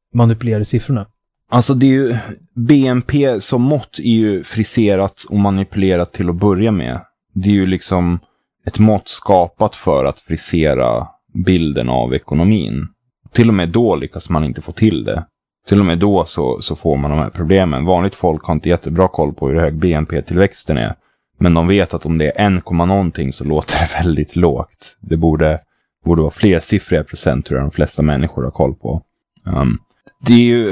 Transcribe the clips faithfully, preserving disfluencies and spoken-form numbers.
manipulerade siffrorna? Alltså det är ju, B N P som mått är ju friserat och manipulerat till att börja med. Det är ju liksom ett mått skapat för att frisera bilden av ekonomin. Till och med då lyckas man inte få till det. Till och med då så, så får man de här problemen. Vanligt folk har inte jättebra koll på hur hög B N P-tillväxten är. Men de vet att om det är en komma någonting så låter det väldigt lågt. Det borde, borde vara fler siffriga procent tror jag de flesta människor har koll på. Um, det är ju...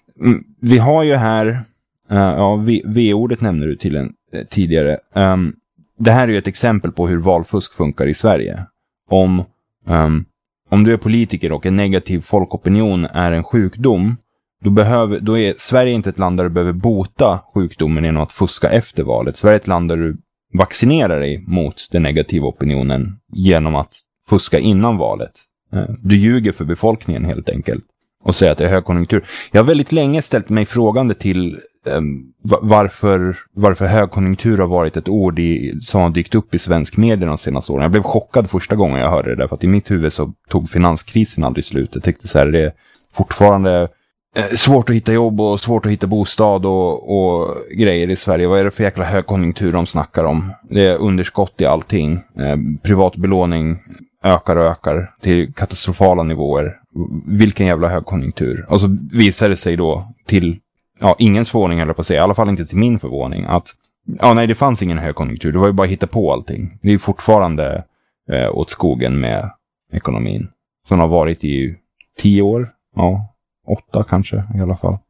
Vi har ju här... Uh, ja, v- V-ordet nämner du till en, eh, tidigare. Um, det här är ju ett exempel på hur valfusk funkar i Sverige. Om... Um, Om du är politiker och en negativ folkopinion är en sjukdom, då, behöver, då är Sverige inte ett land där du behöver bota sjukdomen genom att fuska efter valet. Sverige är ett land där du vaccinerar dig mot den negativa opinionen genom att fuska innan valet. Du ljuger för befolkningen helt enkelt och säger att det är högkonjunktur. Jag har väldigt länge ställt mig frågande till um, varför, varför högkonjunktur har varit ett ord i, som har dykt upp i svensk media de senaste åren. Jag blev chockad första gången jag hörde det där, för att i mitt huvud så tog finanskrisen aldrig slut. Jag tyckte så här, det är fortfarande eh, svårt att hitta jobb och svårt att hitta bostad och, och grejer i Sverige. Vad är det för jäkla högkonjunktur de snackar om? Det är underskott i allting. Eh, privat belåning ökar och ökar till katastrofala nivåer. Vilken jävla högkonjunktur. Och så visar det sig då till, ja, ingen förvåning eller på att säga, i alla fall inte till min förvåning, att ja, nej, det fanns ingen högkonjunktur. Det var ju bara att hitta på allting. Det är fortfarande eh, åt skogen med ekonomin. Som har varit i tio år. Ja, åtta kanske i alla fall.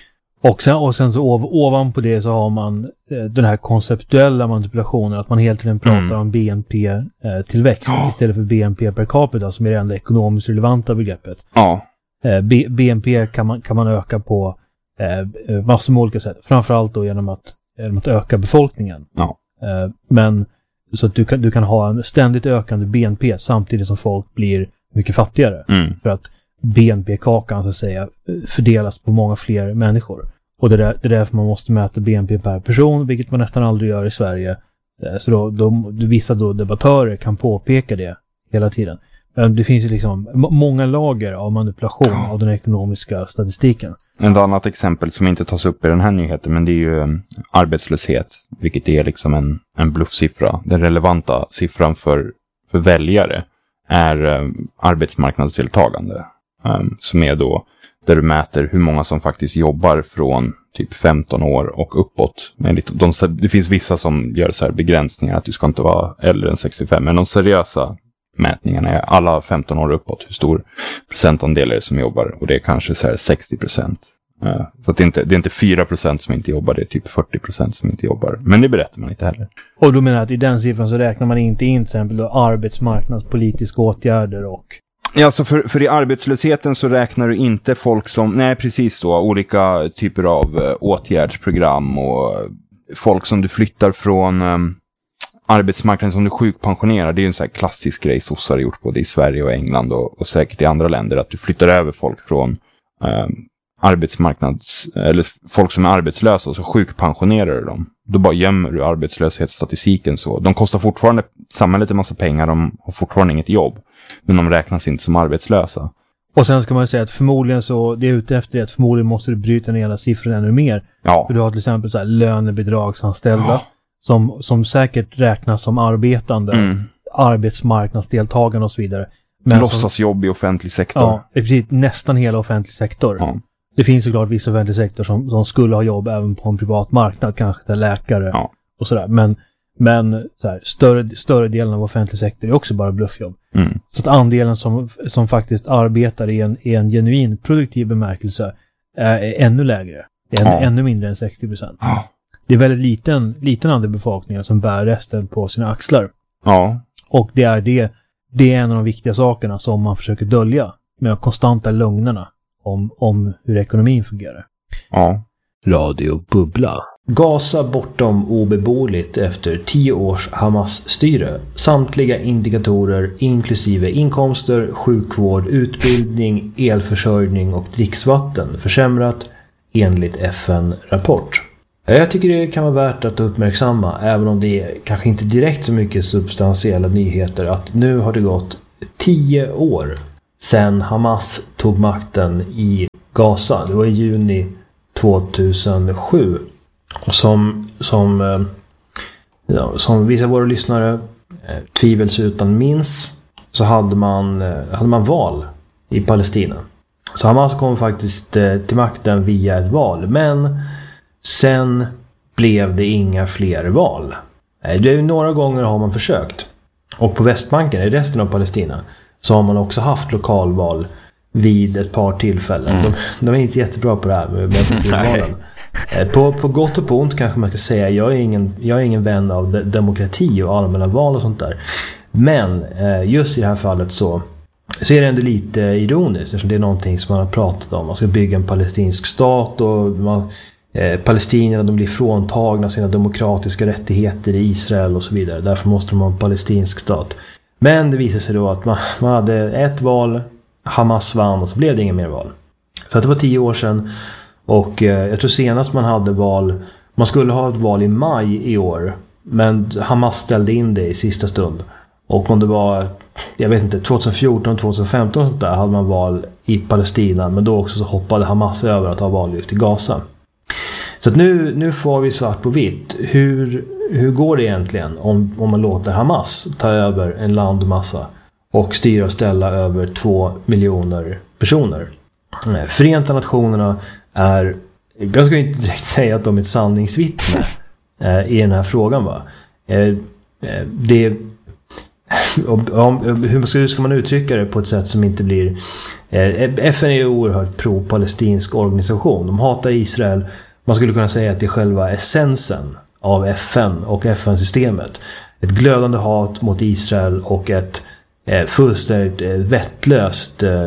Och sen, och sen så ov, ovanpå det så har man eh, den här konceptuella manipulationen, att man hela tiden pratar mm. om B N P-tillväxt eh, oh. istället för B N P per capita, som är det enda ekonomiskt relevanta begreppet. Ja. Eh, B, BNP kan man, kan man öka på eh, massor med olika sätt. Framförallt då genom att, genom att öka befolkningen. Ja. Eh, men så att du kan, du kan ha en ständigt ökande B N P samtidigt som folk blir mycket fattigare. Mm. För att B N P-kakan så att säga fördelas på många fler människor. Och det är, där, det är därför man måste mäta B N P per person, vilket man nästan aldrig gör i Sverige. Så då, då, vissa då debattörer kan påpeka det hela tiden. Men det finns ju liksom m- många lager av manipulation av den ekonomiska statistiken. Ett annat exempel som inte tas upp i den här nyheten, men det är ju um, arbetslöshet, vilket är liksom en, en bluffsiffra. Den relevanta siffran för, för väljare är um, arbetsmarknadsdeltagande. Um, som är då där du mäter hur många som faktiskt jobbar från typ femton år och uppåt. Men de, de, det finns vissa som gör så här begränsningar att du ska inte vara äldre än sextiofem. Men de seriösa mätningarna är alla femton år uppåt. Hur stor procentandel är det som jobbar? Och det är kanske så här sextio procent. Uh, så att det, är inte, det är inte fyra procent som inte jobbar, det är typ fyrtio procent som inte jobbar. Men det berättar man inte heller. Och då menar jag att i den siffran så räknar man inte in till exempel då arbetsmarknadspolitiska åtgärder och... Ja, så för, för i arbetslösheten så räknar du inte folk som, nej precis då, olika typer av uh, åtgärdsprogram och folk som du flyttar från um, arbetsmarknaden som du sjukpensionerar. Det är en sån här klassisk grej sossar har gjort både i Sverige och England och, och säkert i andra länder, att du flyttar över folk från um, arbetsmarknads, eller folk som är arbetslösa och så sjukpensionerar du dem. Då bara gömmer du arbetslöshetsstatistiken så. De kostar fortfarande samhället en massa pengar, de har fortfarande inget jobb. Men de räknas inte som arbetslösa. Och sen ska man säga att förmodligen så, det är ute efter det att förmodligen måste du bryta ner hela siffran ännu mer. Ja. För du har till exempel så här lönebidragsanställda ja. som, som säkert räknas som arbetande, mm. arbetsmarknadsdeltagande och så vidare. Men låtsasjobb i offentlig sektor. Ja, det är precis nästan hela offentlig sektor. Ja. Det finns såklart vissa offentlig sektor som, som skulle ha jobb även på en privat marknad, kanske till läkare ja. och sådär. Men, men så här, större, större delen av offentlig sektor är också bara bluffjobb. Mm. Så att andelen som, som faktiskt arbetar i en, i en genuin produktiv bemärkelse är, är ännu lägre. Det är ja. ännu mindre än sextio procent. Ja. Det är väldigt liten, liten andel befolkningen som bär resten på sina axlar. Ja. Och det är, det, det är en av de viktiga sakerna som man försöker dölja med de konstanta lögnerna om, om hur ekonomin fungerar. Ja. Radio Bubbla. Gaza bortom obeboeligt efter tio års Hamas-styre. Samtliga indikatorer inklusive inkomster, sjukvård, utbildning, elförsörjning och dricksvatten försämrat enligt F N-rapport. Jag tycker det kan vara värt att uppmärksamma, även om det är kanske inte direkt så mycket substantiella nyheter, att nu har det gått tio år sedan Hamas tog makten i Gaza. Det var i juni tvåtusensju. Och som, som, eh, ja, som vissa av våra lyssnare eh, tvivelsutan minns, så hade man, eh, hade man val i Palestina. Så Hamas kom faktiskt eh, till makten via ett val. Men sen blev det inga fler val. Eh, det är några gånger har man försökt. Och på Västbanken, i resten av Palestina, så har man också haft lokalval vid ett par tillfällen. Mm. De, de är inte jättebra på det här med, med valen. På, på gott och på ont kanske man ska säga, jag är ingen, jag är ingen vän av de, demokrati och allmänna val och sånt där. Men eh, just i det här fallet så, så är det ändå lite ironiskt, eftersom det är någonting som man har pratat om. Man ska bygga en palestinsk stat och man, eh, palestinierna de blir fråntagna sina demokratiska rättigheter i Israel och så vidare. Därför måste de ha en palestinsk stat. Men det visar sig då att man, man hade ett val, Hamas vann och så blev det ingen mer val. Så att det var tio år sedan. Och eh, jag tror senast man hade val, man skulle ha ett val i maj i år, men Hamas ställde in det i sista stund. Och om det var, jag vet inte, tjugohundrafjorton tjugohundrafemton sånt där hade man val i Palestina, men då också så hoppade Hamas över att ha val just i Gaza. Så att nu, nu får vi svart på vitt. Hur, hur går det egentligen om, om man låter Hamas ta över en landmassa och styra och ställa över två miljoner personer? Förenta nationerna är, jag ska inte direkt säga att de är ett sanningsvittne eh, i den här frågan, va. Eh, det om, om, hur ska, ska man uttrycka det på ett sätt som inte blir eh, F N är en oerhört pro-palestinsk organisation. De hatar Israel. Man skulle kunna säga att det är själva essensen av F N och F N-systemet. Ett glödande hat mot Israel och ett eh, fullständigt eh, vettlöst eh,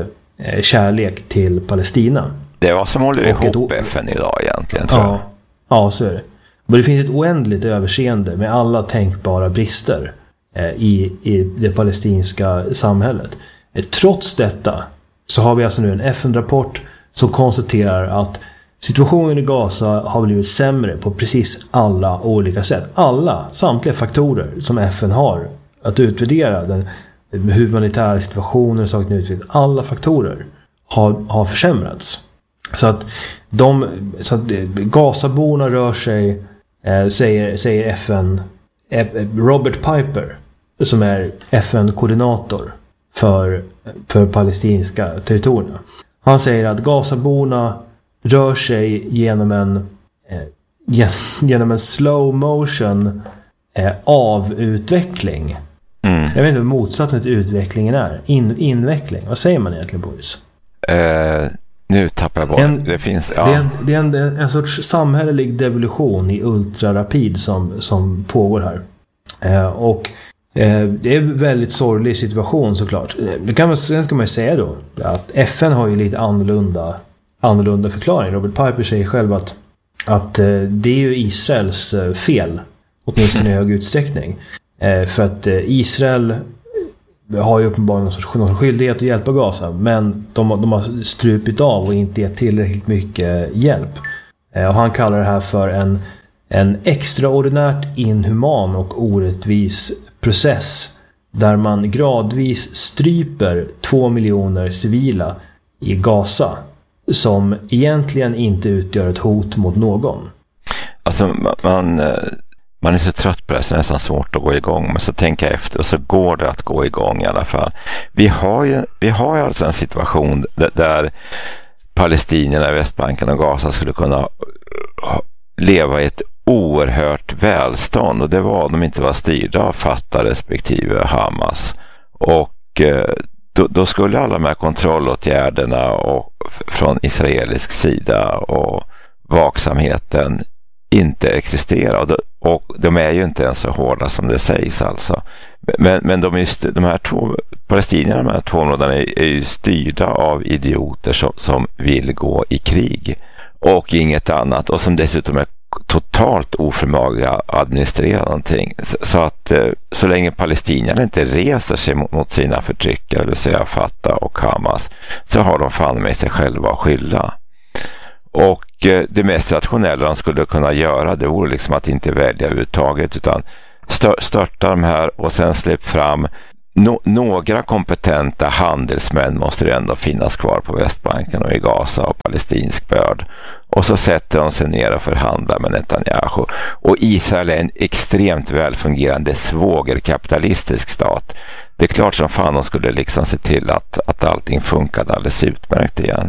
kärlek till Palestina. Det är vad som håller ihop ett o- F N idag egentligen, tror ja, jag. Ja, så är det. Men det finns ett oändligt överseende med alla tänkbara brister eh, i, i det palestinska samhället. Eh, trots detta så har vi alltså nu en F N-rapport som konstaterar att situationen i Gaza har blivit sämre på precis alla olika sätt. Alla, samtliga faktorer som F N har att utvärdera den humanitära situationen, saken utveckling, alla faktorer har, har försämrats. Så att de, så att Gazaborna rör sig, eh, säger, säger F N, eh, Robert Piper, som är F N-koordinator för, för palestinska territorierna. Han säger att Gazaborna rör sig genom en eh, genom en slow motion eh, avutveckling. Mm. Jag vet inte vad motsatsen till utvecklingen är. In, inveckling. Vad säger man egentligen, Boris? Uh, nu tappar jag bort. En, det finns, ja. det är, en, det är en, en sorts samhällelig devolution i ultrarapid som, som pågår här. Uh, och uh, det är en väldigt sorglig situation såklart. Det kan man, sen ska man ju säga då att F N har ju lite annorlunda, annorlunda förklaring. Robert Piper säger själv att, att uh, det är ju Israels uh, fel, åtminstone i hög utsträckning. För att Israel har ju uppenbarligen någon sorts skyldighet att hjälpa Gaza, men de, de har strupit av och inte gett tillräckligt mycket hjälp. Och han kallar det här för en, en extraordinärt inhuman och orättvis process där man gradvis stryper två miljoner civila i Gaza som egentligen inte utgör ett hot mot någon. Alltså man... Man är så trött på det så det är nästan svårt att gå igång. Men så tänker jag efter och så går det att gå igång i alla fall. Vi har ju, vi har ju alltså en situation där, där palestinierna i Västbanken och Gaza skulle kunna leva i ett oerhört välstånd. Och det var om de inte var styrda av Fatah respektive Hamas. Och då, då skulle alla de här kontrollåtgärderna och, från israelisk sida och vaksamheten inte existera. Och, då, och de är ju inte ens så hårda som det sägs alltså. Men, men de, är, de här två palestinierna, de här två områdena är, är ju styrda av idioter som, som vill gå i krig. Och inget annat. Och som dessutom är totalt oförmåga att administrera någonting. Så, så att så länge palestinierna inte reser sig mot, mot sina förtryckare, det vill säga Fatah och Hamas, så har de fan med sig själva att skylla. Och det mest rationella de skulle kunna göra, det vore liksom att inte välja överhuvudtaget, utan störta de här och sen släpp fram no, några kompetenta handelsmän måste det ändå finnas kvar på Västbanken och i Gaza och palestinsk börd. Och så sätter de sig ner och förhandlar med Netanyahu. Och Israel är en extremt välfungerande svågerkapitalistisk stat. Det är klart som fan de skulle liksom se till att, att allting funkade alldeles utmärkt igen.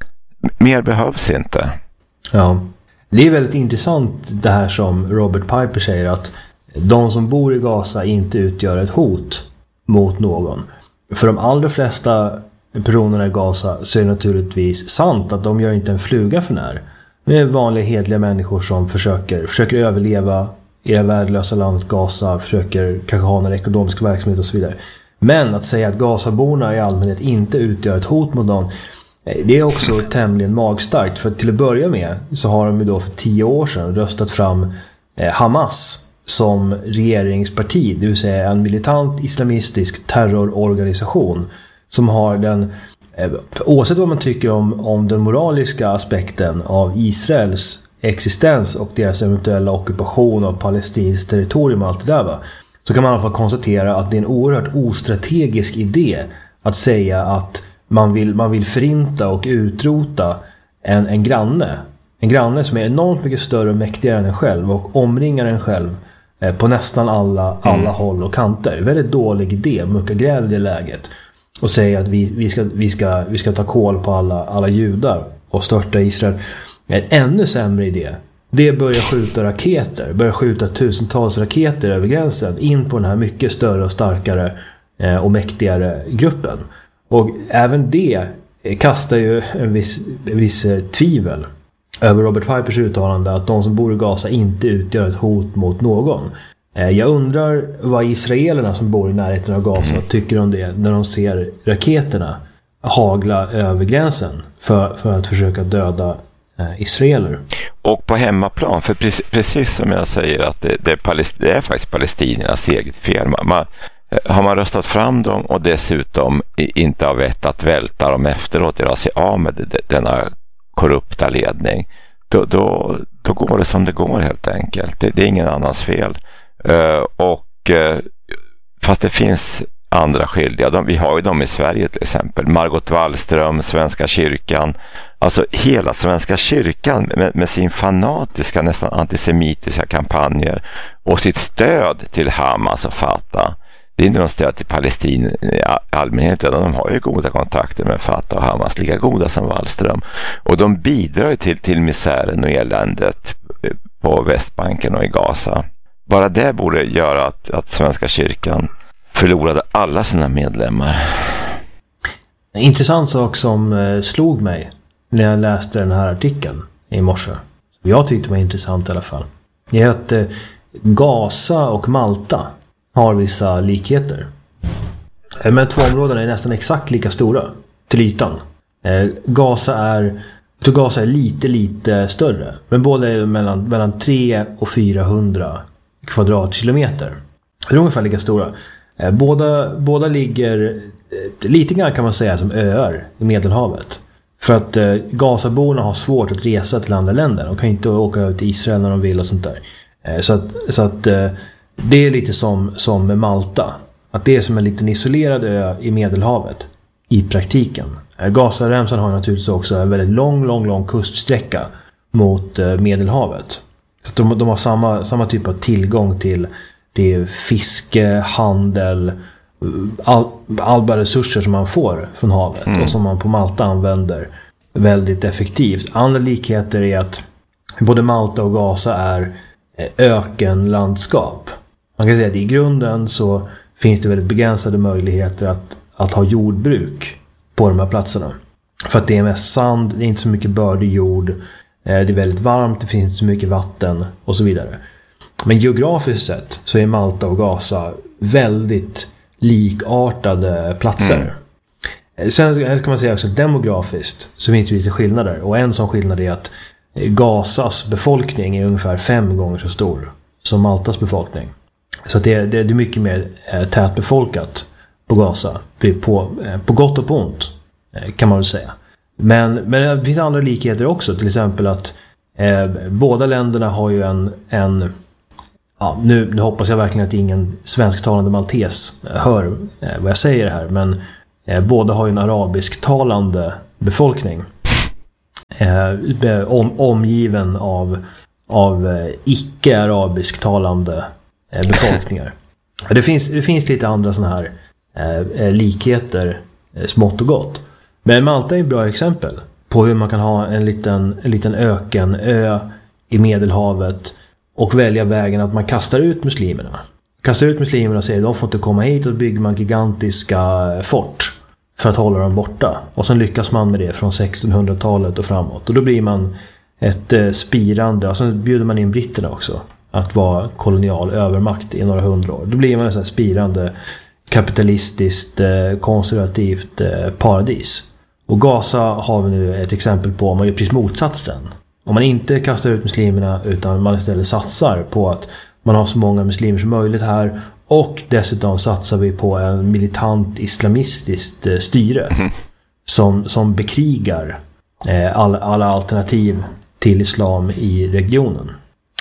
Mer behövs inte. Ja, det är väldigt intressant det här som Robert Piper säger, att de som bor i Gaza inte utgör ett hot mot någon. För de allra flesta personerna i Gaza så är det naturligtvis sant att de gör inte en fluga för när. Det är vanliga hedliga människor som försöker, försöker överleva i det värdelösa landet Gaza, försöker kanske ha en ekonomisk verksamhet och så vidare. Men att säga att Gazaborna i allmänhet inte utgör ett hot mot någon, det är också tämligen magstarkt. För till att börja med så har de ju då för tio år sedan röstat fram Hamas som regeringsparti, det vill säga en militant islamistisk terrororganisation som har den, oavsett vad man tycker om, om den moraliska aspekten av Israels existens och deras eventuella ockupation av palestinskt territorium och allt det där, va, så kan man i alla fall konstatera att det är en oerhört ostrategisk idé att säga att man vill, man vill förinta och utrota en, en granne. En granne som är enormt mycket större och mäktigare än en själv och omringar en själv eh, på nästan alla, alla mm. håll och kanter. Väldigt dålig idé, mucka gräl i det läget. Och säga att vi, vi, ska, vi, ska, vi ska ta koll på alla, alla judar och störta Israel. En ännu sämre idé, det börjar skjuta raketer. Börjar skjuta tusentals raketer över gränsen in på den här mycket större och starkare eh, och mäktigare gruppen. Och även det kastar ju en viss, en viss tvivel över Robert Pipers uttalande att de som bor i Gaza inte utgör ett hot mot någon. Jag undrar vad israelerna som bor i närheten av Gaza tycker om det när de ser raketerna hagla över gränsen för, för att försöka döda eh, israeler. Och på hemmaplan, för precis, precis som jag säger att det, det, är, palest, det är faktiskt palestiniernas eget fel. Man, man, har man röstat fram dem och dessutom inte har vett att välta dem efteråt, göra sig av med denna korrupta ledning, då, då, då går det som det går helt enkelt. Det, det är ingen annans fel. Uh, och uh, fast det finns andra skyldiga. De, vi har ju dem i Sverige till exempel. Margot Wallström, Svenska kyrkan. Alltså hela Svenska kyrkan med, med sin fanatiska, nästan antisemitiska kampanjer och sitt stöd till Hamas och Fatah. Det är inte någon stöd till Palestin i allmänhet, utan de har ju goda kontakter med Fatah och Hamas, lika goda som Wallström. Och de bidrar ju till, till misären och eländet på Västbanken och i Gaza. Bara det borde göra att, att Svenska kyrkan förlorade alla sina medlemmar. En intressant sak som eh, slog mig när jag läste den här artikeln i morse, jag tyckte det var intressant i alla fall, är att eh, Gaza och Malta har vissa likheter. Eh, men två områden är nästan exakt lika stora till ytan. Eh, Gaza är jag tror Gaza är lite lite större, men båda är mellan, mellan tre och fyrahundra kvadratkilometer. Det är ungefär lika stora. Båda, båda ligger lite grann kan man säga som öar i Medelhavet. För att eh, Gazaborna har svårt att resa till andra länder. De kan inte åka över till Israel när de vill och sånt där. Eh, så att, så att eh, det är lite som, som med Malta. Att det är som en liten isolerad ö i Medelhavet i praktiken. Eh, Gazaremsan har naturligtvis också en väldigt lång, lång, lång kuststräcka mot eh, Medelhavet. Så de, de har samma, samma typ av tillgång till, till fiske, handel, all, alla resurser som man får från havet mm. och som man på Malta använder väldigt effektivt. Andra likheter är att både Malta och Gaza är ökenlandskap. Man kan säga att i grunden så finns det väldigt begränsade möjligheter att, att ha jordbruk på de här platserna. För att det är mest sand, det är inte så mycket bördig jord. Det är väldigt varmt, det finns inte så mycket vatten och så vidare. Men geografiskt sett så är Malta och Gaza väldigt likartade platser. Mm. Sen ska man säga också demografiskt så finns det vissa skillnader. Och en sån skillnad är att Gazas befolkning är ungefär fem gånger så stor som Maltas befolkning. Så det är, det är mycket mer tätbefolkat på Gaza. På, på gott och på ont kan man väl säga. Men, men det finns andra likheter också. Till exempel att eh, båda länderna har ju en, en ja, nu, nu hoppas jag verkligen att ingen svensktalande maltes hör eh, vad jag säger här, men eh, båda har ju en arabisktalande befolkning. Eh, om, omgiven av, av eh, icke-arabisktalande eh, befolkningar. Det finns, det finns lite andra sådana här eh, likheter eh, smått och gott. Men Malta är ett bra exempel på hur man kan ha en liten, en liten ökenö i Medelhavet och välja vägen att man kastar ut muslimerna. Kastar ut muslimerna och säger att de får inte komma hit, och bygger man gigantiska fort för att hålla dem borta. Och sen lyckas man med det från sextonhundratalet och framåt. Och då blir man ett eh, spirande, och sen bjuder man in britterna också att vara kolonial övermakt i några hundra år. Då blir man ett så här spirande kapitalistiskt eh, konservativt eh, paradis. Och Gaza har vi nu ett exempel på om man gör precis motsatsen. Om man inte kastar ut muslimerna utan man istället satsar på att man har så många muslimer som möjligt här, och dessutom satsar vi på en militant islamistiskt eh, styre mm. som, som bekrigar eh, alla, alla alternativ till islam i regionen.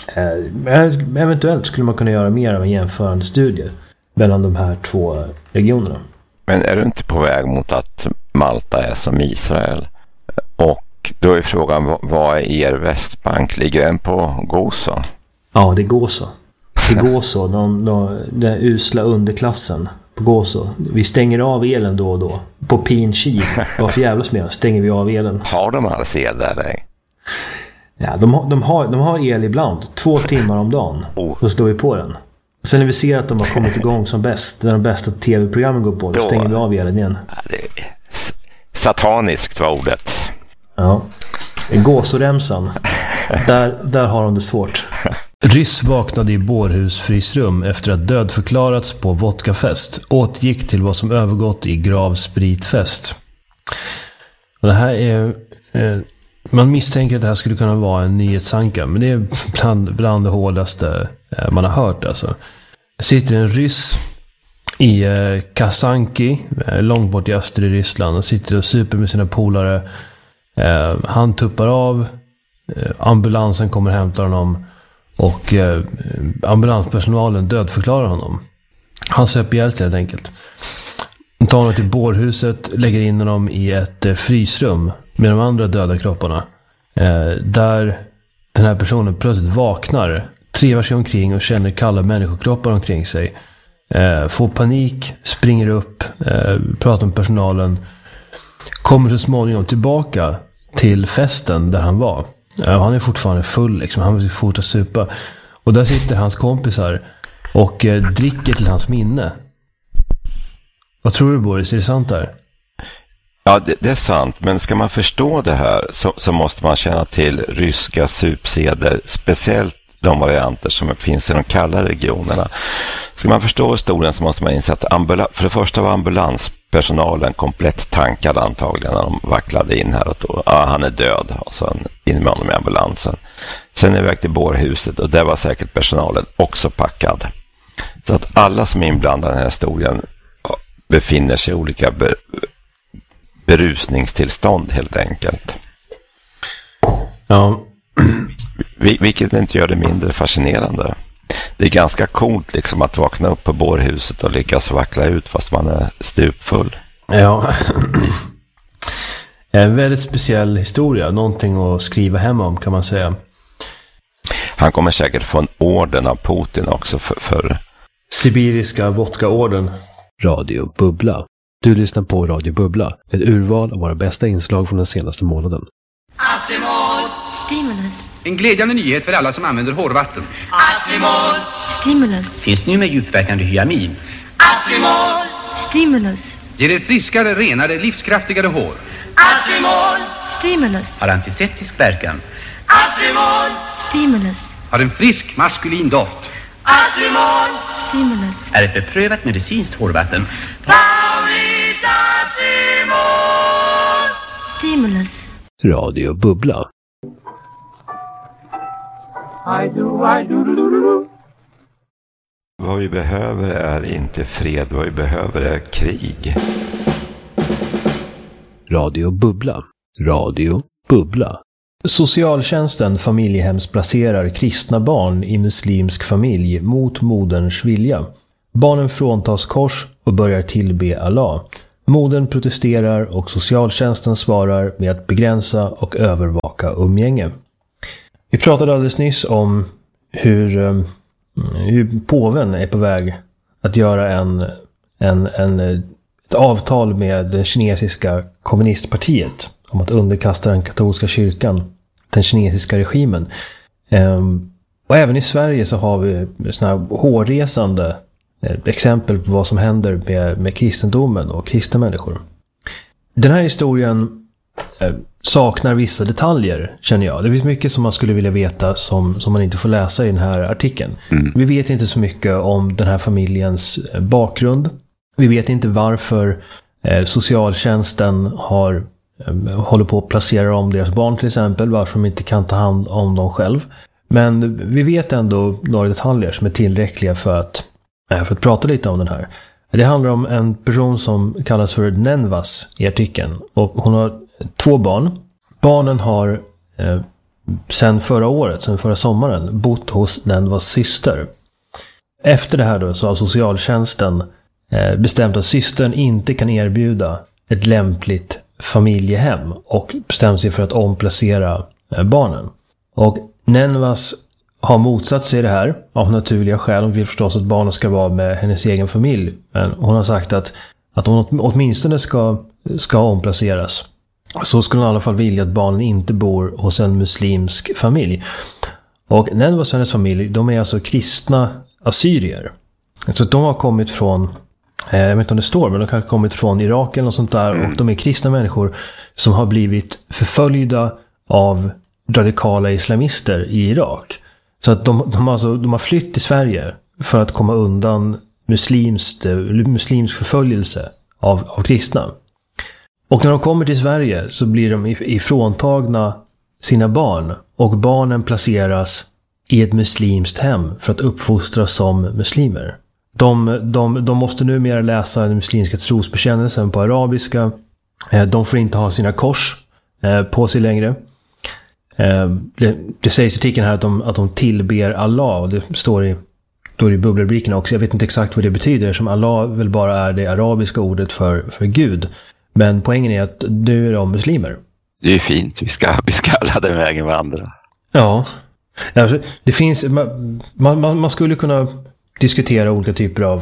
Eh, eventuellt skulle man kunna göra mer av en jämförande studie mellan de här två regionerna. Men är du inte på väg mot att Malta är som Israel? Och då är frågan, vad är er Västbank? Ligger den på Gozo? Ja, det går så. Det går så. De, de, den usla underklassen på Gozo. Vi stänger av elen då och då. På Pin Kiv. Varför jävlas med? Stänger vi av elen. Har de alls el där? Nej? Ja, de, de, har, de har el ibland. Två timmar om dagen. Oh. Så slår vi på den. Sen när vi ser att de har kommit igång som bäst, när de bästa tv-programmen går på, då, då stänger vi av elen igen. Ja, det är sataniskt var ordet. Ja. Gåsoremsan. där, där har de det svårt. Ryss vaknade i bårhusfrysrum efter att dödförklarats på vodkafest. Återgick till vad som övergått i gravspritfest. Och det här är... Eh, man misstänker att det här skulle kunna vara en nyhetsanka, men det är bland, bland det hårdaste eh, man har hört. Alltså. Det sitter en ryss i eh, Kazanki, eh, långt bort i öster i Ryssland, och sitter och super med sina polare. Eh, han tuppar av, eh, ambulansen kommer och hämtar honom, och eh, ambulanspersonalen dödförklarar honom. Han söp ihjäl sig helt enkelt. De tar honom till bårhuset, lägger in honom i ett eh, frysrum med de andra döda kropparna. Eh, där den här personen plötsligt vaknar, trevar sig omkring och känner kalla människokroppar omkring sig. Eh, får panik, springer upp, eh, pratar med personalen. Kommer så småningom tillbaka till festen där han var. Eh, han är fortfarande full, liksom. Han vill fortsätta supa. Och där sitter hans kompisar och eh, dricker till hans minne. Vad tror du, Boris? Är det sant där? Ja, det, det är sant. Men ska man förstå det här så, så måste man känna till ryska supseder. Speciellt de varianter som finns i de kalla regionerna. Ska man förstå historien så måste man inse att ambula- för det första var ambulanspersonalen komplett tankad antagligen när de vacklade in här. Och då, ja, han är död. Och så in med honom i ambulansen. Sen är vi väg till bårhuset och där var säkert personalen också packad. Så att alla som är inblandade i den här historien befinner sig i olika ber- berusningstillstånd helt enkelt. Ja. Vil- vilket inte gör det mindre fascinerande. Det är ganska coolt liksom att vakna upp på bårhuset och lyckas vackla ut fast man är stupfull. Ja. En väldigt speciell historia. Någonting att skriva hem om, kan man säga. Han kommer säkert få en orden av Putin också för... för... Sibiriska vodka-orden. Radio Bubbla. Du lyssnar på Radio Bubbla. Ett urval av våra bästa inslag från den senaste månaden. Acimol. Stimulus. En glädjande nyhet för alla som använder hårvatten. Acimol. Stimulus. Finns nu med djupverkande hyamin. Acimol. Stimulus. Ger er friskare, renare, livskraftigare hår. Acimol. Stimulus. Har antiseptisk verkan. Acimol. Stimulus. Har en frisk, maskulin doft. Acimol. Stimulus. Är ett beprövat medicinskt hårvatten. Paulis Acimol. Stimulus. Radio Bubbla. I do, I do, do, do, do. Vad vi behöver är inte fred, vad vi behöver är krig. Radio Bubbla. Radio Bubbla. Socialtjänsten familjehemsplacerar kristna barn i muslimsk familj mot moderns vilja. Barnen fråntas kors och börjar tillbe Allah. Modern protesterar och socialtjänsten svarar med att begränsa och övervaka umgänge. Vi pratade alldeles nyss om hur, hur påven är på väg att göra en, en, en, ett avtal med det kinesiska kommunistpartiet om att underkasta den katolska kyrkan, den kinesiska regimen. Ehm, och även i Sverige så har vi såna här hårresande exempel på vad som händer med, med kristendomen och kristna människor. Den här historien eh, saknar vissa detaljer, känner jag. Det finns mycket som man skulle vilja veta som, som man inte får läsa i den här artikeln. Mm. Vi vet inte så mycket om den här familjens bakgrund. Vi vet inte varför eh, socialtjänsten har håller på att placera om deras barn till exempel, varför de inte kan ta hand om dem själv. Men vi vet ändå några detaljer som är tillräckliga för att, för att prata lite om den här. Det handlar om en person som kallas för Nenvas i artikeln, och hon har två barn. Barnen har eh, sedan förra året, sedan förra sommaren, bott hos Nenvas syster. Efter det här då så har socialtjänsten eh, bestämt att systern inte kan erbjuda ett lämpligt familjehem och bestämt sig för att omplacera barnen. Och Nenvas har motsatt sig det här av naturliga skäl. Hon vill förstås att barnen ska vara med hennes egen familj. Men hon har sagt att, att hon åtminstone ska, ska omplaceras. Så skulle hon i alla fall vilja att barnen inte bor hos en muslimsk familj. Och Nenvas och hennes familj, de är alltså kristna assyrier. Så de har kommit från, jag vet inte om det står, men de har kommit från Irak eller något sånt där. Mm. Och de är kristna människor som har blivit förföljda av radikala islamister i Irak. Så att de, de, alltså, de har flytt till Sverige för att komma undan muslimsk, muslimsk förföljelse av, av kristna. Och när de kommer till Sverige så blir de ifråntagna sina barn. Och barnen placeras i ett muslimskt hem för att uppfostras som muslimer. De, de, de måste numera läsa den muslimska trosbekännelsen på arabiska. De får inte ha sina kors på sig längre. Det, det sägs i artikeln här att de, att de tillber Allah. Och det står i, står i bubbelrubriken också. Jag vet inte exakt vad det betyder, som Allah väl bara är det arabiska ordet för, för Gud. Men poängen är att nu är de muslimer. Det är fint, vi ska, vi ska alla den vägen vandra. Ja, alltså, det finns, man, man, man skulle kunna diskutera olika typer av,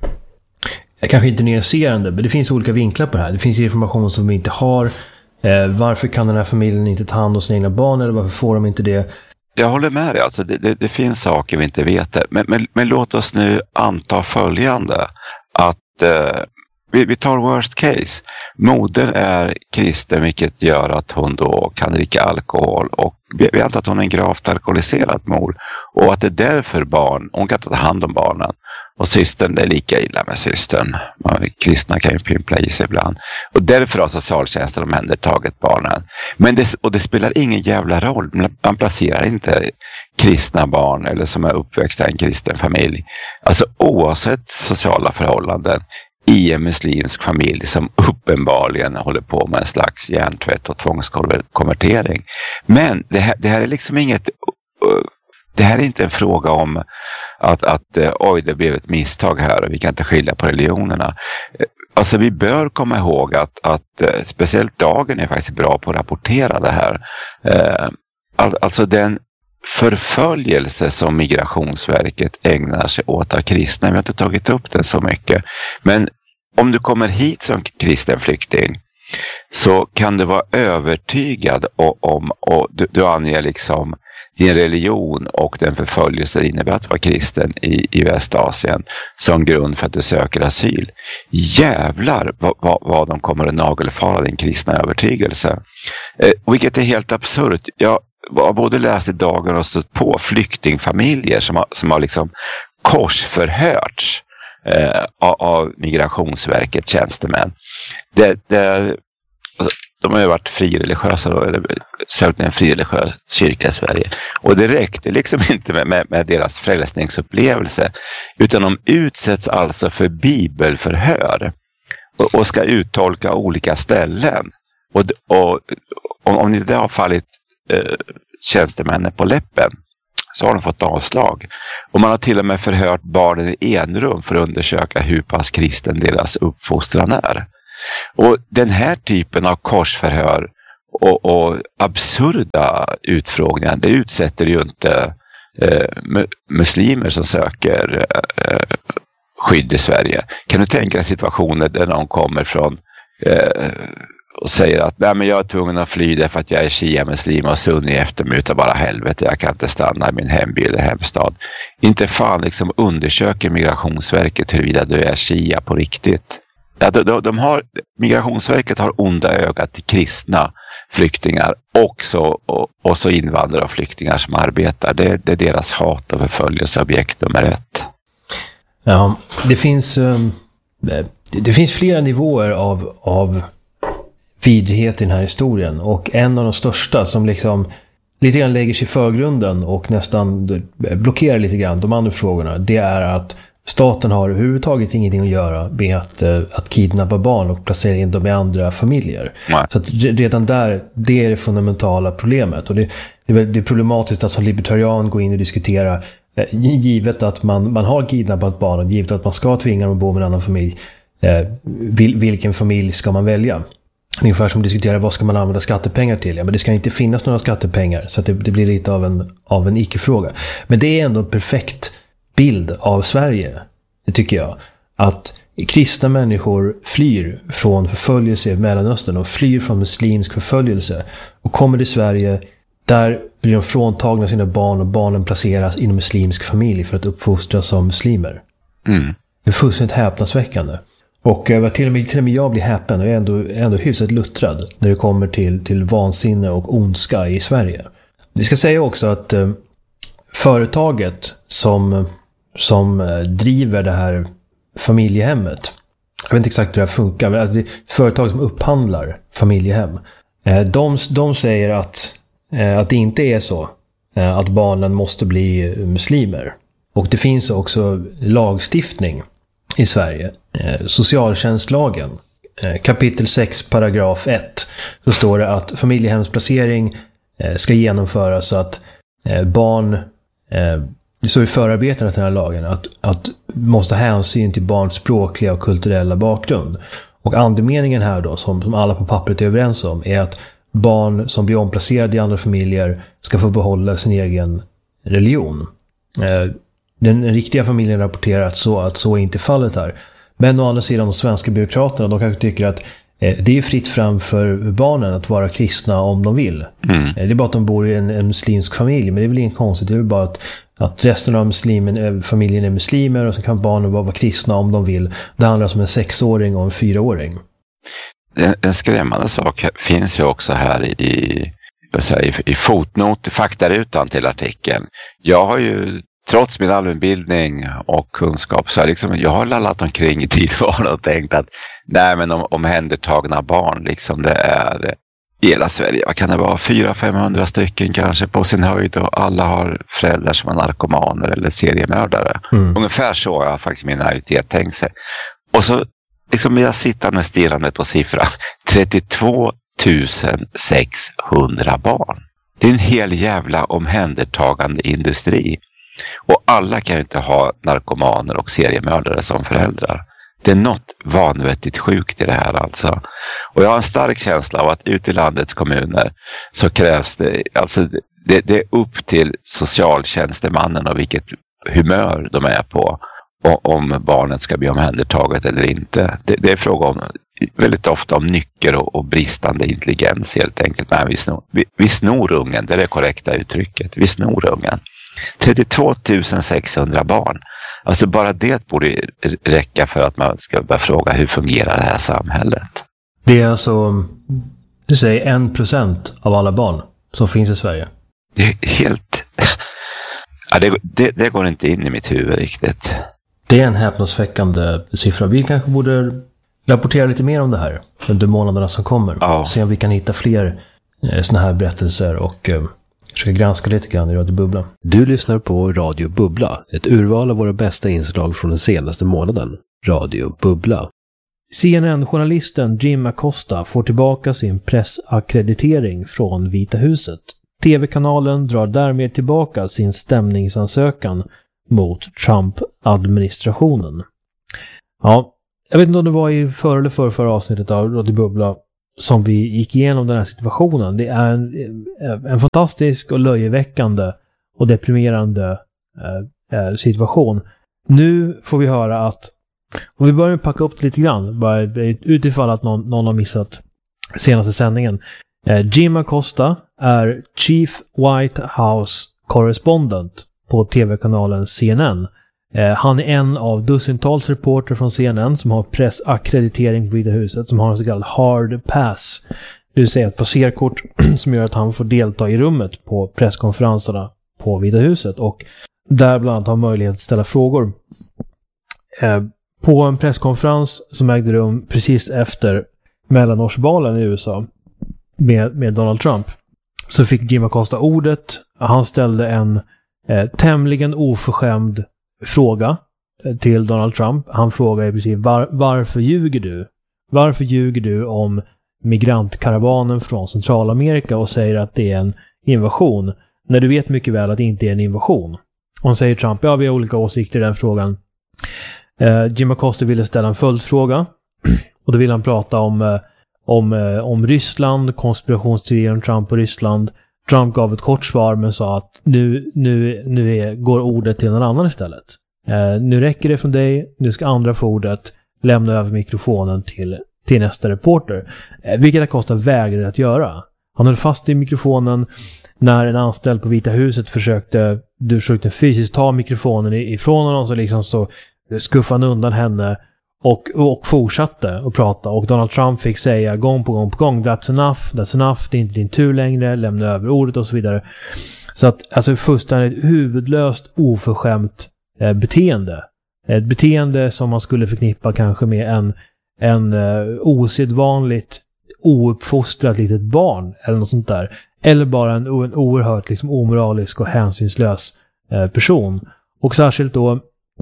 kanske inte nyanserande, men det finns olika vinklar på det här. Det finns information som vi inte har. Eh, varför kan den här familjen inte ta hand om sina egna barn, eller varför får de inte det? Jag håller med dig, alltså det, det, det finns saker vi inte vet. Men, men, men låt oss nu anta följande, att eh, vi, vi tar worst case. Modern är kristen, vilket gör att hon då kan dricka alkohol, och vi, vi antar att hon är en gravt alkoholiserad mor, och att det är därför barn, hon kan ta hand om barnen. Och systern, det är lika illa med systern. Man, kristna kan ju pimpla i sig ibland. Och därför har socialtjänsten omhändertagit barnen. Men det, och det spelar ingen jävla roll. Man placerar inte kristna barn eller som är uppväxta i en kristen familj. Alltså oavsett sociala förhållanden i en muslimsk familj som uppenbarligen håller på med en slags hjärntvätt och tvångskonvertering. Men det här, det här är liksom inget... Det här är inte en fråga om att, att oj, det blev ett misstag här och vi kan inte skilja på religionerna. Alltså vi bör komma ihåg att, att speciellt Dagen är faktiskt bra på att rapportera det här. Alltså den förföljelse som Migrationsverket ägnar sig åt av kristna. Vi har inte tagit upp den så mycket. Men om du kommer hit som kristen flykting så kan du vara övertygad om, och du, du anger liksom din religion och den förföljelse det innebär att vara kristen i, i Västasien som grund för att du söker asyl. Jävlar vad, vad, vad de kommer att nagelfara din kristna övertygelse. Eh, vilket är helt absurt. Jag har både läst i Dagen och stått på flyktingfamiljer som har, som har liksom korsförhörts eh, av, av Migrationsverket tjänstemän. Det, det, alltså, de har ju varit frireligiösa då, eller sökt en frireligiös kyrka i Sverige. Och det räckte liksom inte med, med, med deras frälsningsupplevelse. Utan de utsätts alltså för bibelförhör. Och, och ska uttolka olika ställen. Och, och om, om det har fallit eh, tjänstemännen på läppen så har de fått avslag. Och man har till och med förhört barnen i enrum för att undersöka hur pass kristen deras uppfostran är. Och den här typen av korsförhör och, och absurda utfrågningar, det utsätter ju inte eh, muslimer som söker eh, skydd i Sverige. Kan du tänka dig situationer där någon kommer från eh, och säger att nej, men jag är tvungen att fly därför att jag är shia-muslim och sunni eftermuta bara helvete, jag kan inte stanna i min hemby eller hemstad. Inte fan liksom undersöker Migrationsverket huruvida du är shia på riktigt. Ja, de, de, de har, Migrationsverket har onda ögat till kristna flyktingar också, och, och så invandrare och flyktingar som arbetar. Det, det är deras hat och förföljelseobjekt nummer ett. Ja, det finns, um, det, det finns flera nivåer av, av vidrighet i den här historien. Och en av de största som liksom lite grann lägger sig i förgrunden och nästan blockerar lite grann de andra frågorna, det är att staten har överhuvudtaget ingenting att göra med att, att kidnappa barn och placera in dem i andra familjer. Nej. Så att redan där, det är det fundamentala problemet. Och det, det, är, det är problematiskt att som libertarian gå in och diskutera, givet att man, man har kidnappat barn och givet att man ska tvinga dem att bo med en annan familj, eh, vil, vilken familj ska man välja? Ungefär som att diskutera vad ska man använda skattepengar till. Ja, men det ska inte finnas några skattepengar, så att det, det blir lite av en, av en icke-fråga. Men det är ändå en perfekt bild av Sverige, det tycker jag. Att kristna människor flyr från förföljelse i Mellanöstern och flyr från muslimsk förföljelse och kommer till Sverige, där blir de fråntagna sina barn och barnen placeras i en muslimsk familj för att uppfostras som muslimer. Mm. Det är fullständigt häpnadsväckande. Och uh, till, och med, till och med jag blir häpen och är ändå, ändå hyfsat luttrad när det kommer till, till vansinne och ondska i Sverige. Vi ska säga också att uh, företaget som, som uh, driver det här familjehemmet, jag vet inte exakt hur det här funkar, men det är företag som upphandlar familjehem. Uh, de, de säger att, uh, att det inte är så uh, att barnen måste bli muslimer. Och det finns också lagstiftning i Sverige, eh, socialtjänstlagen, eh, kapitel sex, paragraf ett, så står det att familjehemsplacering eh, ska genomföras så att eh, barn, eh, det står i förarbetena till den här lagen, att, att måste hänsyn till barns språkliga och kulturella bakgrund. Och andemeningen här då, som, som alla på pappret är överens om, är att barn som blir omplacerade i andra familjer ska få behålla sin egen religion. Eh, Den, den riktiga familjen rapporterar att så, att så är inte fallet här. Men å andra sidan, de svenska byråkraterna, de kanske tycker att eh, det är fritt fram för barnen att vara kristna om de vill. Mm. Eh, det är bara att de bor i en, en muslimsk familj, men det är väl inget konstigt. Det är väl bara att, att resten av muslimen, familjen är muslimer och så kan barnen vara, vara kristna om de vill. Det handlar om en sexåring och en fyraåring. En, en skrämmande sak finns ju också här i, i, i, i fotnot, faktarutan till artikeln. Jag har ju trots min allmänbildning och kunskap så är liksom, jag har lallat omkring i tillvaron och tänkt att nej, men om, omhändertagna barn liksom, det är i hela Sverige, vad kan det vara, fyra till femhundra stycken kanske på sin höjd, och alla har föräldrar som är narkomaner eller seriemördare. Mm. Ungefär så har jag faktiskt min naivitet tänkt sig. Och så liksom jag sittande stirrande på siffran trettiotvå tusen sexhundra barn. Det är en hel jävla omhändertagande industri. Och alla kan ju inte ha narkomaner och seriemördare som föräldrar. Det är något vanvettigt sjukt i det här alltså. Och jag har en stark känsla av att ute i landets kommuner så krävs det, alltså det, det är upp till socialtjänstemannen och vilket humör de är på, och om barnet ska bli omhändertaget eller inte. Det, det är fråga om, väldigt ofta om nycker och, och bristande intelligens helt enkelt. Nej, vi, snor, vi, vi snor ungen, det är det korrekta uttrycket. Vi snor ungen. trettiotvå tusen sexhundra barn. Alltså bara det borde räcka för att man ska börja fråga hur fungerar det här samhället. Det är alltså, du säger en procent av alla barn som finns i Sverige. Det är helt... ja, det, det, det går inte in i mitt huvud riktigt. Det är en häpnadsväckande siffra. Vi kanske borde rapportera lite mer om det här under månaderna som kommer. Ja. Se om vi kan hitta fler eh, såna här berättelser och... Eh, Jag ska granska lite grann i Radio Bubbla. Du lyssnar på Radio Bubbla, ett urval av våra bästa inslag från den senaste månaden. Radio Bubbla. C N N-journalisten Jim Acosta får tillbaka sin pressakkreditering från Vita huset. T V-kanalen drar därmed tillbaka sin stämningsansökan mot Trump-administrationen. Ja, jag vet inte om det var i förra eller förra, förra avsnittet av Radio Bubbla som vi gick igenom den här situationen. Det är en, en fantastisk och löjeväckande och deprimerande eh, situation. Nu får vi höra att, och vi börjar packa upp det lite grann, bara utifall att någon, någon har missat senaste sändningen. Eh, Jim Acosta är Chief White House Correspondent på T V-kanalen C N N. Eh, han är en av dussintals reporter från C N N som har pressakkreditering på Vita huset, som har en så kallad hard pass. Det vill säga ett passerkort som gör att han får delta i rummet på presskonferenserna på Vita huset och där bland annat har möjlighet att ställa frågor. Eh, på en presskonferens som ägde rum precis efter mellanårsvalen i U S A med, med Donald Trump så fick Jim Acosta ordet. Han ställde en eh, tämligen oförskämd fråga till Donald Trump. Han frågar i princip var, varför ljuger du? Varför ljuger du om migrantkaravanen från Centralamerika och säger att det är en invasion när du vet mycket väl att det inte är en invasion? Och han säger Trump, ja vi har olika åsikter i den frågan. Eh, Jim Acosta ville ställa en följdfråga och då ville han prata om, eh, om, eh, om Ryssland, konspirationsteorier om Trump och Ryssland. Trump gav ett kort svar men sa att nu, nu, nu är, går ordet till någon annan istället. Eh, nu räcker det från dig, nu ska andra få ordet, lämna över mikrofonen till, till nästa reporter. Eh, vilket Acosta vägrade att göra. Han höll fast i mikrofonen när en anställd på Vita huset försökte, du försökte fysiskt ta mikrofonen ifrån honom, så liksom så skuffade han undan henne och, och fortsatte att prata. Och Donald Trump fick säga gång på gång på gång, that's enough, that's enough, det är inte din tur längre, lämna över ordet och så vidare. Så att alltså fullständigt huvudlöst oförskämt eh, beteende. Ett beteende som man skulle förknippa kanske med en, en eh, osedvanligt ouppfostrat litet barn eller något sånt där. Eller bara en, en oerhört liksom, omoralisk och hänsynslös eh, person. Och särskilt då,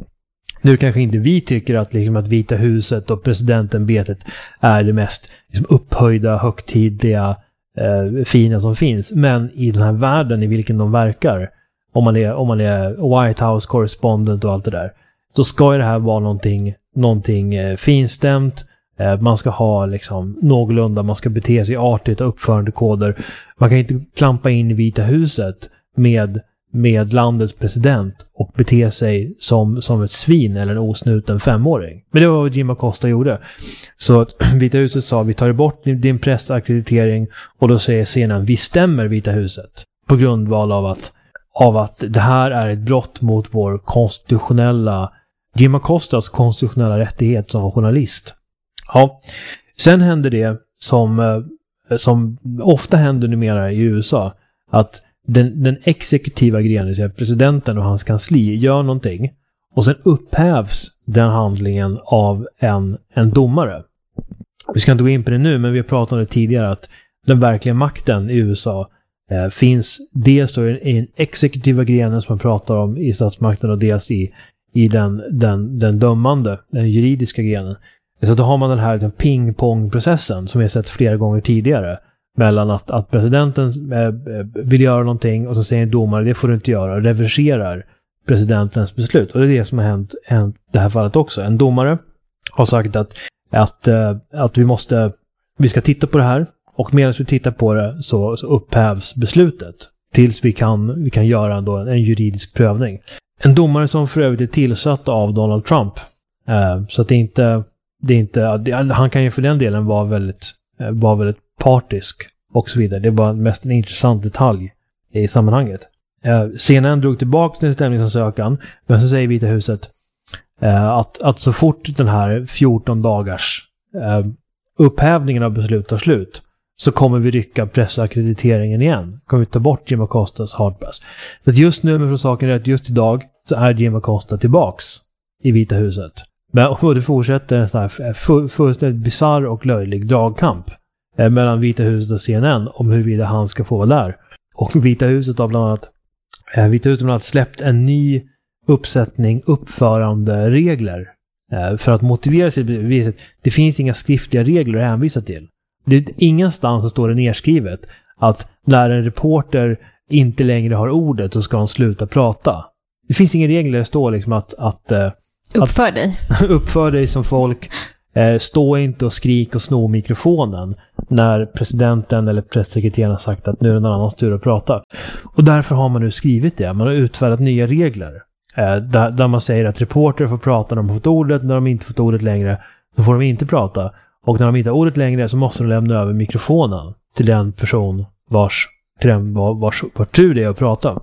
nu kanske inte vi tycker att, liksom, att Vita huset och presidentämbetet är det mest liksom, upphöjda, högtidliga, eh, fina som finns. Men i den här världen i vilken de verkar, om man är, om man är White House correspondent och allt det där, då ska ju det här vara någonting, någonting eh, finstämt. Eh, man ska ha liksom, någorlunda, man ska bete sig artigt och uppförandekoder. Man kan inte klampa in i Vita huset med med landets president och bete sig som, som ett svin eller en osnuten femåring. Men det var vad Jim Acosta gjorde. Så att Vita huset sa, vi tar bort din pressakkreditering, och då säger C N N, vi stämmer Vita huset på grundval av att, av att det här är ett brott mot vår konstitutionella, Jim Acostas konstitutionella rättighet som journalist. Ja, sen händer det som, som ofta händer numera i U S A, att Den, den exekutiva grenen, presidenten och hans kansli, gör någonting och sen upphävs den handlingen av en, en domare. Vi ska inte gå in på det nu, men vi har pratat om det tidigare att den verkliga makten i U S A eh, finns dels då i den exekutiva grenen som man pratar om i statsmakten och dels i, i den, den, den dömande, den juridiska grenen. Så då har man den här den ping-pong-processen som vi har sett flera gånger tidigare. Mellan att, att presidenten eh, vill göra någonting och så säger en domare, det får du inte göra, och reverserar presidentens beslut. Och det är det som har hänt, hänt det här fallet också. En domare har sagt att, att, eh, att vi måste, vi ska titta på det här, och medan vi tittar på det så, så upphävs beslutet tills vi kan, vi kan göra då en, en juridisk prövning. En domare som för övrigt är tillsatt av Donald Trump. Eh, så att det inte, det är inte, det, han kan ju för den delen vara väldigt, eh, vara väldigt partisk och så vidare. Det var mest en intressant detalj i sammanhanget. Eh, C N N drog tillbaka den stämningsansökan, men så säger Vita huset eh, att, att så fort den här fjorton dagars eh, upphävningen av beslut tar slut så kommer vi rycka pressakkrediteringen igen. Kommer vi ta bort Jim Acostas hardpass. Så att just nu, med för saken är att just idag så är Jim Acosta tillbaks i Vita huset. Men och det fortsätter en sån här full, fullständigt bizarr och löjlig dragkamp mellan Vita huset och C N N om huruvida han ska få vara där. Och Vita huset har bland annat, eh, Vita huset har bland annat släppt en ny uppsättning uppförande regler eh, för att motivera sig. Det finns inga skriftliga regler att hänvisa till. Det är ingenstans så står det nedskrivet att när en reporter inte längre har ordet så ska han sluta prata. Det finns ingen regel där det står liksom att, att uppför dig. uppför dig som folk. Eh, stå inte och skrik och sno mikrofonen när presidenten eller presssekreteraren har sagt att nu är det någon annans tur att prata. Och därför har man nu skrivit det. Man har utfärdat nya regler. Eh, där, där man säger att reporter får prata när de har fått ordet. När de inte fått ordet längre så får de inte prata. Och när de inte har ordet längre så måste de lämna över mikrofonen till den person vars, till den vars, vars tur det är att prata.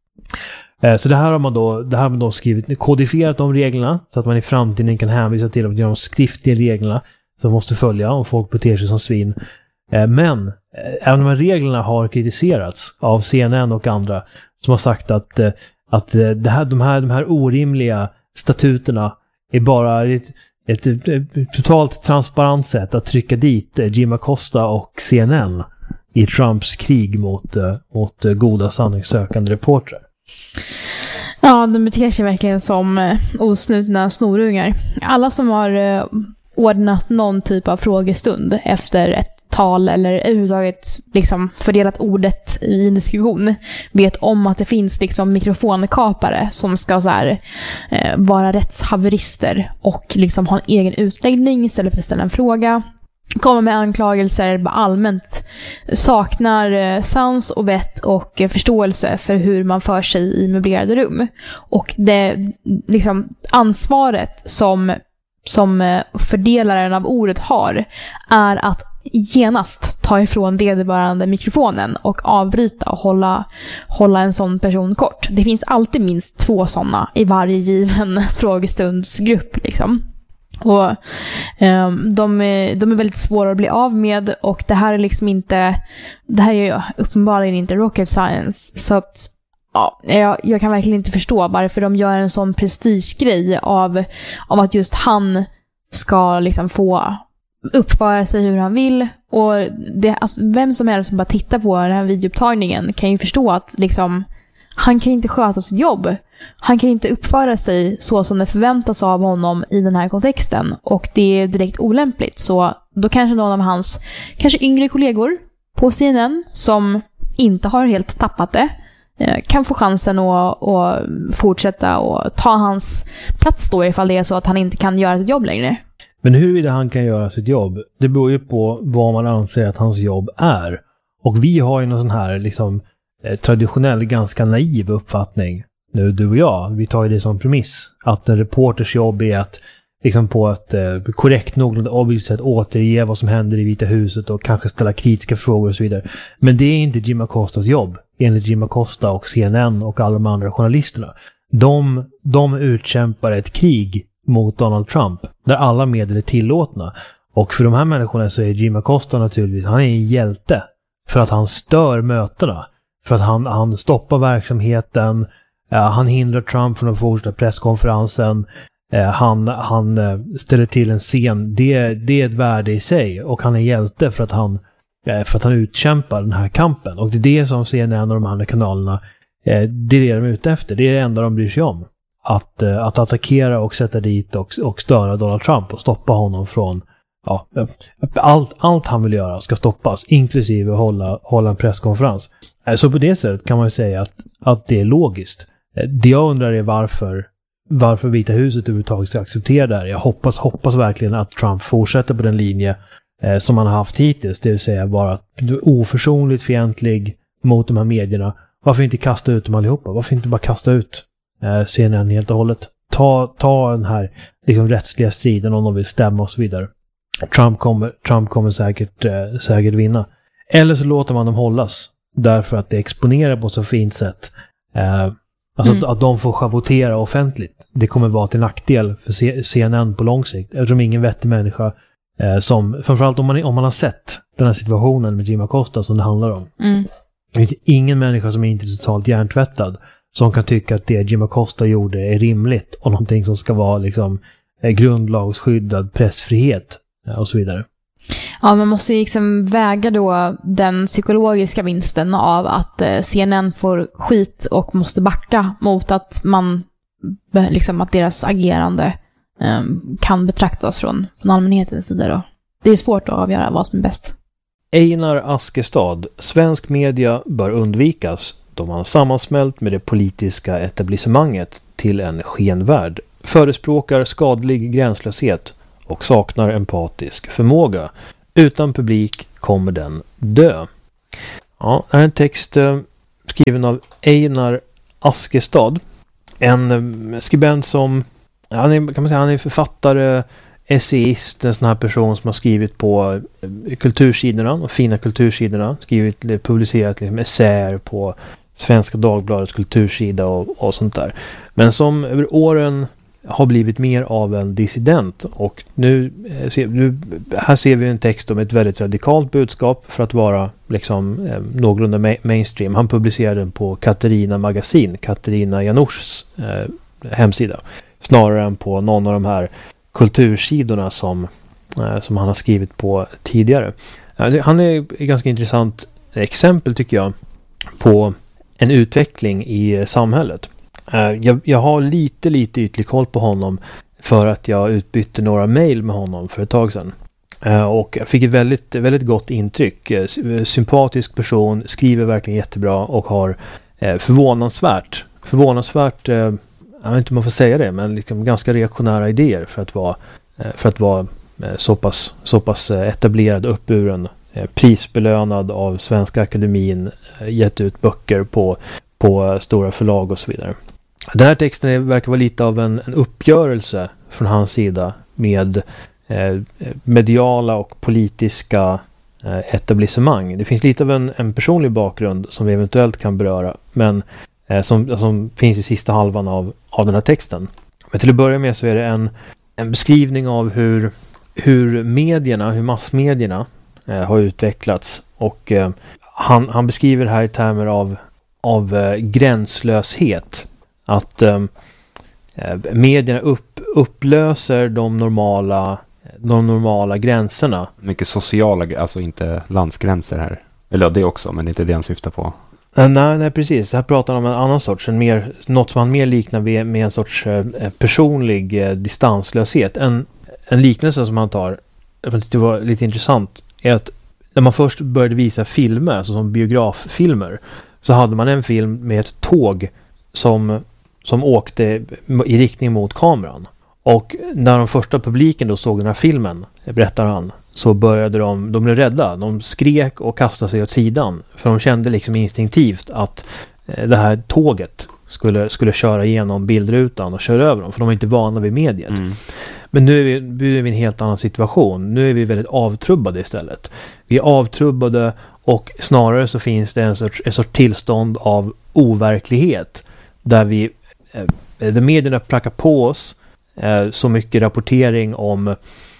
Så det här har man då, det här har man då skrivit, kodifierat de reglerna så att man i framtiden kan hänvisa till att göra de skriftliga reglerna som måste följa om folk beter sig som svin. Men även de här reglerna har kritiserats av C N N och andra som har sagt att, att det här, de, här, de här orimliga statuterna är bara ett, ett, ett, ett totalt transparent sätt att trycka dit Jim Acosta och C N N i Trumps krig mot, mot goda sanningssökande reportrar. Ja, de beter sig verkligen som eh, osnutna snorungar. Alla som har eh, ordnat någon typ av frågestund efter ett tal eller överhuvudtaget liksom fördelat ordet i en diskussion vet om att det finns liksom mikrofonkapare som ska så här, eh, vara rättshaverister och liksom ha en egen utläggning istället för att ställa en fråga. Kommer med anklagelser, bara allmänt saknar eh, sans och vett och eh, förståelse för hur man för sig i möblerade rum. Och det liksom ansvaret som, som eh, fördelaren av ordet har är att genast ta ifrån vederbörande mikrofonen och avbryta och hålla, hålla en sån person kort. Det finns alltid minst två sådana i varje given frågestundsgrupp liksom. Och um, de, är, de är väldigt svåra att bli av med och det här är liksom inte det här är ju uppenbarligen inte rocket science så att ja, jag, jag kan verkligen inte förstå varför de gör en sån prestigegrej av, av att just han ska liksom få uppföra sig hur han vill och det, alltså, vem som helst som bara tittar på den här videoupptagningen kan ju förstå att liksom, han kan inte sköta sitt jobb. Han kan inte uppföra sig så som det förväntas av honom i den här kontexten och det är direkt olämpligt. Så då kanske någon av hans kanske yngre kollegor på C N N som inte har helt tappat det kan få chansen att, att fortsätta och ta hans plats då ifall det är så att han inte kan göra sitt jobb längre. Men huruvida han kan göra sitt jobb, det beror ju på vad man anser att hans jobb är. Och vi har ju någon sån här liksom traditionell, ganska naiv uppfattning. Nu du och jag, vi tar ju det som premiss. Att en reporters jobb är att liksom på ett eh, korrekt någorlunda objektivt sätt återge vad som händer i Vita huset och kanske ställa kritiska frågor och så vidare. Men det är inte Jim Acostas jobb. Enligt Jim Acosta och C N N och alla de andra journalisterna. De, de utkämpar ett krig mot Donald Trump där alla medel är tillåtna. Och för de här människorna så är Jim Acosta naturligtvis, han är en hjälte för att han stör mötena. För att han, han stoppar verksamheten. Uh, han hindrar Trump från att fortsätta presskonferensen. Uh, han han uh, ställer till en scen. Det, det är ett värde i sig. Och han är hjälte för att han, uh, för att han utkämpar den här kampen. Och det är det som C N N och de andra kanalerna, uh, det är det de är ute efter. Det är det enda de bryr sig om. Att, uh, att attackera och sätta dit och, och störa Donald Trump och stoppa honom från ja, allt, allt han vill göra ska stoppas, inklusive hålla, hålla en presskonferens. Så på det sättet kan man ju säga att, att det är logiskt. Det jag undrar är varför, varför Vita huset överhuvudtaget ska acceptera det här. Jag hoppas, hoppas verkligen att Trump fortsätter på den linje eh, som han har haft hittills. Det vill säga vara oförsonligt fientlig mot de här medierna. Varför inte kasta ut dem allihopa? Varför inte bara kasta ut eh, C N N helt och hållet? Ta, ta den här liksom, rättsliga striden om de vill stämma och så vidare. Trump kommer, Trump kommer säkert, eh, säkert vinna. Eller så låter man dem hållas. Därför att det exponerar på så fint sätt. Eh, alltså mm. att, att de får schabotera offentligt. Det kommer vara till nackdel för C N N på lång sikt. Eftersom ingen vettig människa eh, som, framförallt om man, om man har sett den här situationen med Jim Acosta som det handlar om. Mm. Det finns ingen människa som är inte totalt hjärntvättad som kan tycka att det Jim Acosta gjorde är rimligt och någonting som ska vara liksom eh, grundlagsskyddad pressfrihet eh, och så vidare. Ja, man måste ju liksom väga då den psykologiska vinsten av att eh, C N N får skit och måste backa mot att man liksom att deras agerande eh, kan betraktas från, från allmänhetens sida då. Det är svårt att avgöra vad som är bäst. Einar Askestad, svensk media bör undvikas. då man sammansmält med det politiska etablissemanget till en skenvärld, förespråkar skadlig gränslöshet och saknar empatisk förmåga. Utan publik kommer den dö. Ja, det här är en text eh, skriven av Einar Askestad. En eh, skribent som, han är, kan man säga, han är författare, essayist, en sån här person som har skrivit på eh, kultursidorna, och fina kultursidorna, skrivit, publicerat liksom, essäer på Svenska Dagbladets kultursida och, och sånt där. Men som över åren har blivit mer av en dissident, och nu, nu här ser vi en text om ett väldigt radikalt budskap för att vara liksom eh, någorlunda ma- mainstream. Han publicerade den på Katarina Magasin, Katarina Janouchs eh, hemsida, snarare än på någon av de här kultursidorna som, eh, som han har skrivit på tidigare. Eh, han är ett ganska intressant exempel, tycker jag, på en utveckling i samhället. Jag, jag har lite, lite ytlig koll på honom för att jag utbytte några mejl med honom för ett tag sedan. Och jag fick ett väldigt, väldigt gott intryck. Sympatisk person, skriver verkligen jättebra och har förvånansvärt, förvånansvärt, jag vet inte om man får säga det, men liksom ganska reaktionära idéer för att vara, för att vara så pass, så pass etablerad, uppburen, prisbelönad av Svenska Akademin, gett ut böcker på, på stora förlag och så vidare. Den här texten verkar vara lite av en, en uppgörelse från hans sida med eh, mediala och politiska eh, etablissemang. Det finns lite av en, en personlig bakgrund som vi eventuellt kan beröra, men eh, som, som finns i sista halvan av, av den här texten. Men till att börja med så är det en, en beskrivning av hur, hur medierna, hur massmedierna eh, har utvecklats, och eh, han, han beskriver här i termer av av eh, gränslöshet, att eh, medierna upp, upplöser de normala de normala gränserna. Mycket sociala, alltså inte landsgränser här. Eller det också, men det är inte det han syftar på. Eh, nej, nej, precis. Här pratar han om en annan sorts, en mer, något som han mer liknar vid, med en sorts eh, personlig eh, distanslöshet. En, en liknelse som han tar, jag tyckte det var lite intressant, är att när man först började visa filmer, alltså som biograffilmer, så hade man en film med ett tåg som, som åkte i riktning mot kameran. Och när de första publiken då såg den här filmen, berättar han, så började de, de blev rädda. De skrek och kastade sig åt sidan. För de kände liksom instinktivt att det här tåget skulle, skulle köra igenom bildrutan och köra över dem. För de var inte vana vid mediet. Mm. Men nu är, vi, nu är vi i en helt annan situation. Nu är vi väldigt avtrubbade istället. Vi är avtrubbade, och snarare så finns det en sorts, en sorts tillstånd av overklighet. Där vi, eh, där medierna prackar på oss eh, så mycket rapportering om,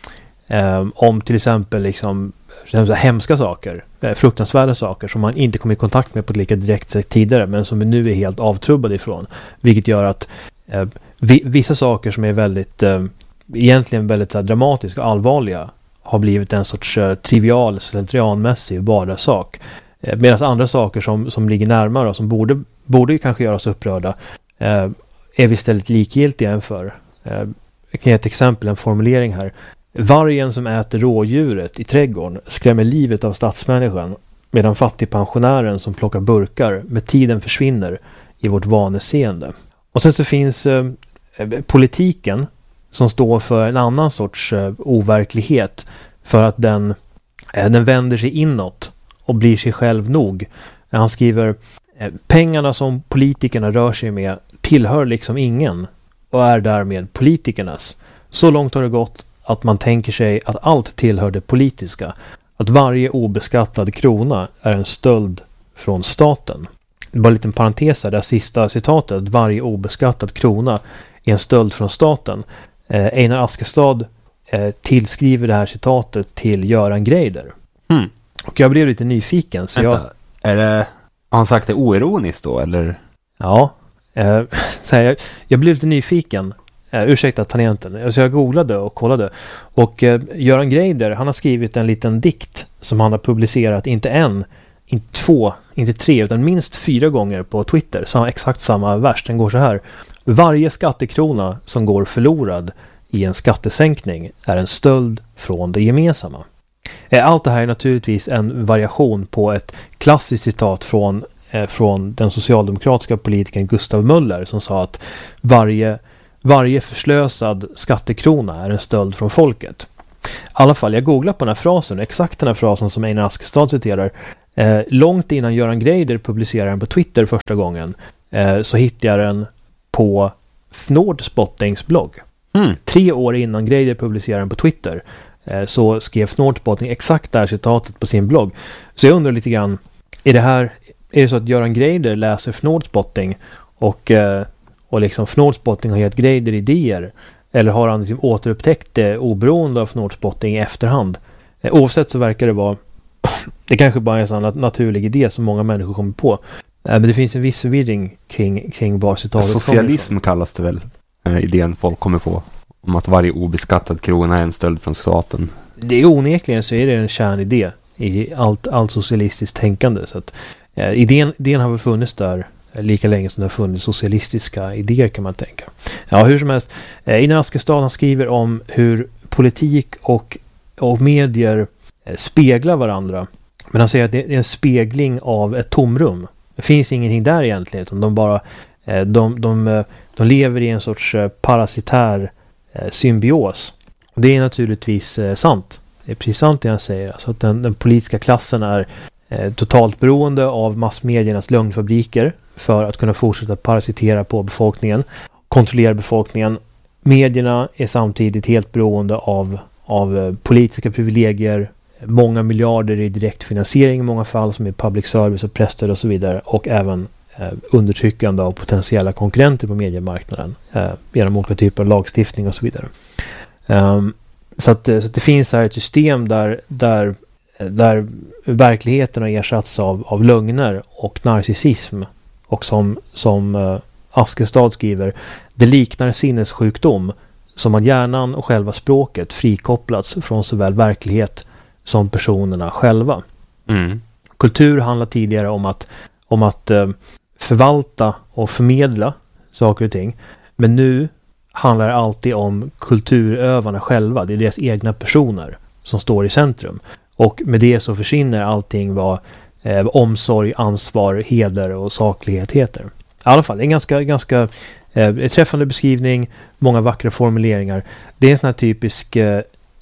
eh, om till exempel liksom, hemska saker, eh, fruktansvärda saker som man inte kom i kontakt med på ett lika direkt sätt tidigare, men som vi nu är helt avtrubbade ifrån. Vilket gör att eh, vi, vissa saker som är väldigt eh, egentligen väldigt så här, dramatiska och allvarliga har blivit en sorts uh, trivial, slentrianmässig vardagssak. Eh, medan andra saker som, som ligger närmare och som borde, borde kanske göra oss upprörda eh, är vi istället likgiltiga inför. Eh, jag kan ge ett exempel, en formulering här. Vargen som äter rådjuret i trädgården skrämmer livet av stadsmänniskan, medan fattigpensionären som plockar burkar med tiden försvinner i vårt vaneseende. Och sen så finns eh, politiken som står för en annan sorts uh, overklighet, för att den, uh, den vänder sig inåt och blir sig själv nog. Han skriver, uh, pengarna som politikerna rör sig med tillhör liksom ingen och är därmed politikernas. Så långt har det gått att man tänker sig att allt tillhör det politiska. Att varje obeskattad krona är en stöld från staten. Bara en liten parentes där, det sista citatet, att varje obeskattad krona är en stöld från staten. Eh, Einar Askestad eh, tillskriver det här citatet till Göran Greider. Mm. Och jag blev lite nyfiken. Så Vänta, jag... är det, har han sagt det oironiskt då, eller? Ja, eh, så här, jag, jag blev lite nyfiken. Eh, ursäkta tangenten. Så jag googlade och kollade. Och eh, Göran Greider, han har skrivit en liten dikt som han har publicerat inte en, inte två, inte tre, utan minst fyra gånger på Twitter. Så exakt samma vers. Den går så här. Varje skattekrona som går förlorad i en skattesänkning är en stöld från det gemensamma. Allt det här är naturligtvis en variation på ett klassiskt citat från eh, från den socialdemokratiska politikern Gustav Möller som sa att varje, varje förslösad skattekrona är en stöld från folket. I alla fall, jag googlar på den här frasen, exakt den här frasen som Einar Askestad citerar. Eh, långt innan Göran Greider publicerade den på Twitter första gången eh, så hittade jag den på Fnordspoddings blogg. Mm. Tre år innan Greider publicerade den på Twitter eh, så skrev Fnordspodding exakt det här citatet på sin blogg. Så jag undrar lite grann, är det här, är det så att Göran Greider läser Fnordspodding och, eh, och liksom Fnordspodding har gett Greider idéer, eller har han liksom återupptäckt det oberoende av Fnordspodding i efterhand? Eh, oavsett så verkar det vara det kanske bara är en sån naturlig idé som många människor kommer på. Eh, men det finns en viss förvirring kring, kring var citatet kommer. Socialism kallas det väl, eh, idén folk kommer på. Om att varje obeskattad krona är en stöld från staten. Det är onekligen så är det en kärnidé i allt, allt socialistiskt tänkande. Så att, eh, idén, idén har väl funnits där eh, lika länge som det har funnits socialistiska idéer kan man tänka. Ja, hur som helst. Eh, Einar Askestad han skriver om hur politik och, och medier eh, speglar varandra. Men han säger att det är en spegling av ett tomrum. Det finns ingenting där egentligen, utan de bara eh, de, de, de, de lever i en sorts eh, parasitär eh, symbios. Och det är naturligtvis eh, sant. Det är precis sant det han säger. Alltså att den, den politiska klassen är eh, totalt beroende av massmediernas lögnfabriker för att kunna fortsätta parasitera på befolkningen, kontrollera befolkningen. Medierna är samtidigt helt beroende av, av eh, politiska privilegier, många miljarder i direkt finansiering i många fall som är public service och pressstöd och så vidare, och även eh, undertryckande av potentiella konkurrenter på mediemarknaden eh, genom olika typer av lagstiftning och så vidare. Um, så, att, så att det finns här ett system där, där, där verkligheten har ersatts av, av lögner och narcissism, och som, som uh, Askestad skriver, det liknar sinnessjukdom som att hjärnan och själva språket frikopplats från såväl verklighet som personerna själva. Mm. Kultur handlar tidigare om att, om att uh, förvalta och förmedla saker och ting, men nu handlar det alltid om kulturövarna själva. Det är deras egna personer som står i centrum. Och med det så försvinner allting vad eh, omsorg, ansvar, heder och saklighet heter. I alla fall, det är en ganska, ganska eh, träffande beskrivning, många vackra formuleringar. Det är en sån här typisk eh,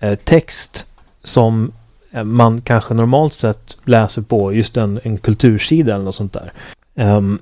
text som eh, man kanske normalt sett läser på just en, en kultursida eller något sånt där. Um,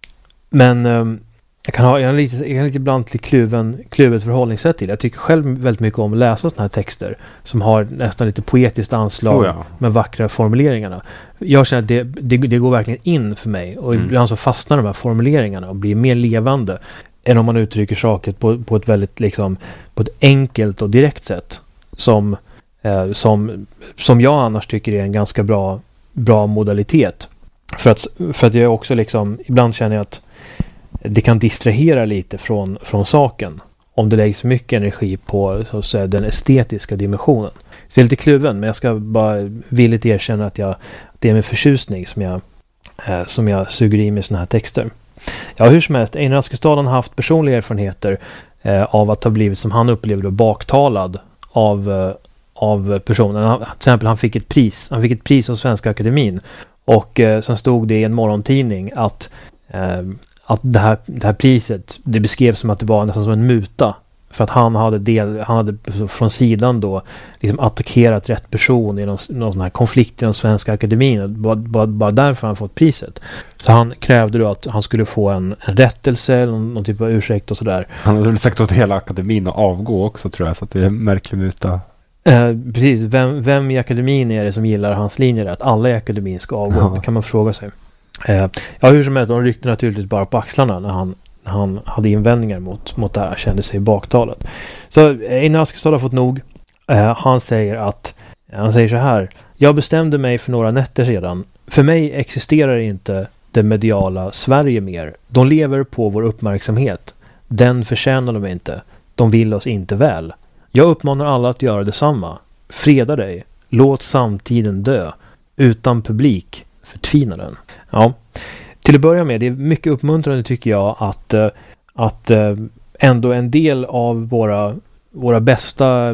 men um, Jag kan ha jag lite, jag kan lite ibland till kluven, kluvet förhållningssätt till. Jag tycker själv väldigt mycket om att läsa såna här texter som har nästan lite poetiskt anslag oh ja. med vackra formuleringarna. Jag känner att det, det, det går verkligen in för mig, och mm. ibland så fastnar de här formuleringarna och blir mer levande än om man uttrycker saker på, på ett väldigt liksom, på ett enkelt och direkt sätt som, eh, som, som jag annars tycker är en ganska bra, bra modalitet. För att, för att jag också liksom, ibland känner jag att det kan distrahera lite från, från saken om det läggs mycket energi på så att säga, den estetiska dimensionen. Så jag är lite kluven, men jag ska bara villigt erkänna att, jag, att det är med förtjusning som jag, eh, som jag suger i mig såna här texter. Ja, hur som helst, Einar Askestad har haft personliga erfarenheter eh, av att ha blivit, som han upplevde, baktalad av, eh, av personen. Han, till exempel, han fick ett pris. Han fick ett pris av Svenska Akademin, och eh, sen stod det i en morgontidning att eh, att det här, det här priset, det beskrevs som att det var nästan som en muta, för att han hade, del, han hade från sidan då liksom attackerat rätt person i någon, någon sån här konflikt i den Svenska Akademin, bara, bara, bara därför han fått priset. Så han krävde då att han skulle få en, en rättelse eller någon, någon typ av ursäkt och sådär. Han hade väl sagt åt hela akademin att avgå också, tror jag, så att det är en märklig muta. Eh, precis, vem, vem i akademin är det som gillar hans linjer, att alla i akademin ska avgå? Ja. Det kan man fråga sig. Eh, ja, hur som helst, de ryckte naturligtvis bara på axlarna när han, när han hade invändningar mot, mot det här, kände sig baktalet. Så Einar Askestad har fått nog. Eh, han säger att han säger så här: jag bestämde mig för några nätter sedan. För mig existerar inte det mediala Sverige mer. De lever på vår uppmärksamhet. Den förtjänar de inte. De vill oss inte väl. Jag uppmanar alla att göra detsamma. Freda dig. Låt samtiden dö. Utan publik förtvinar den. Ja, till att börja med, det är mycket uppmuntrande tycker jag att, att ändå en del av våra, våra bästa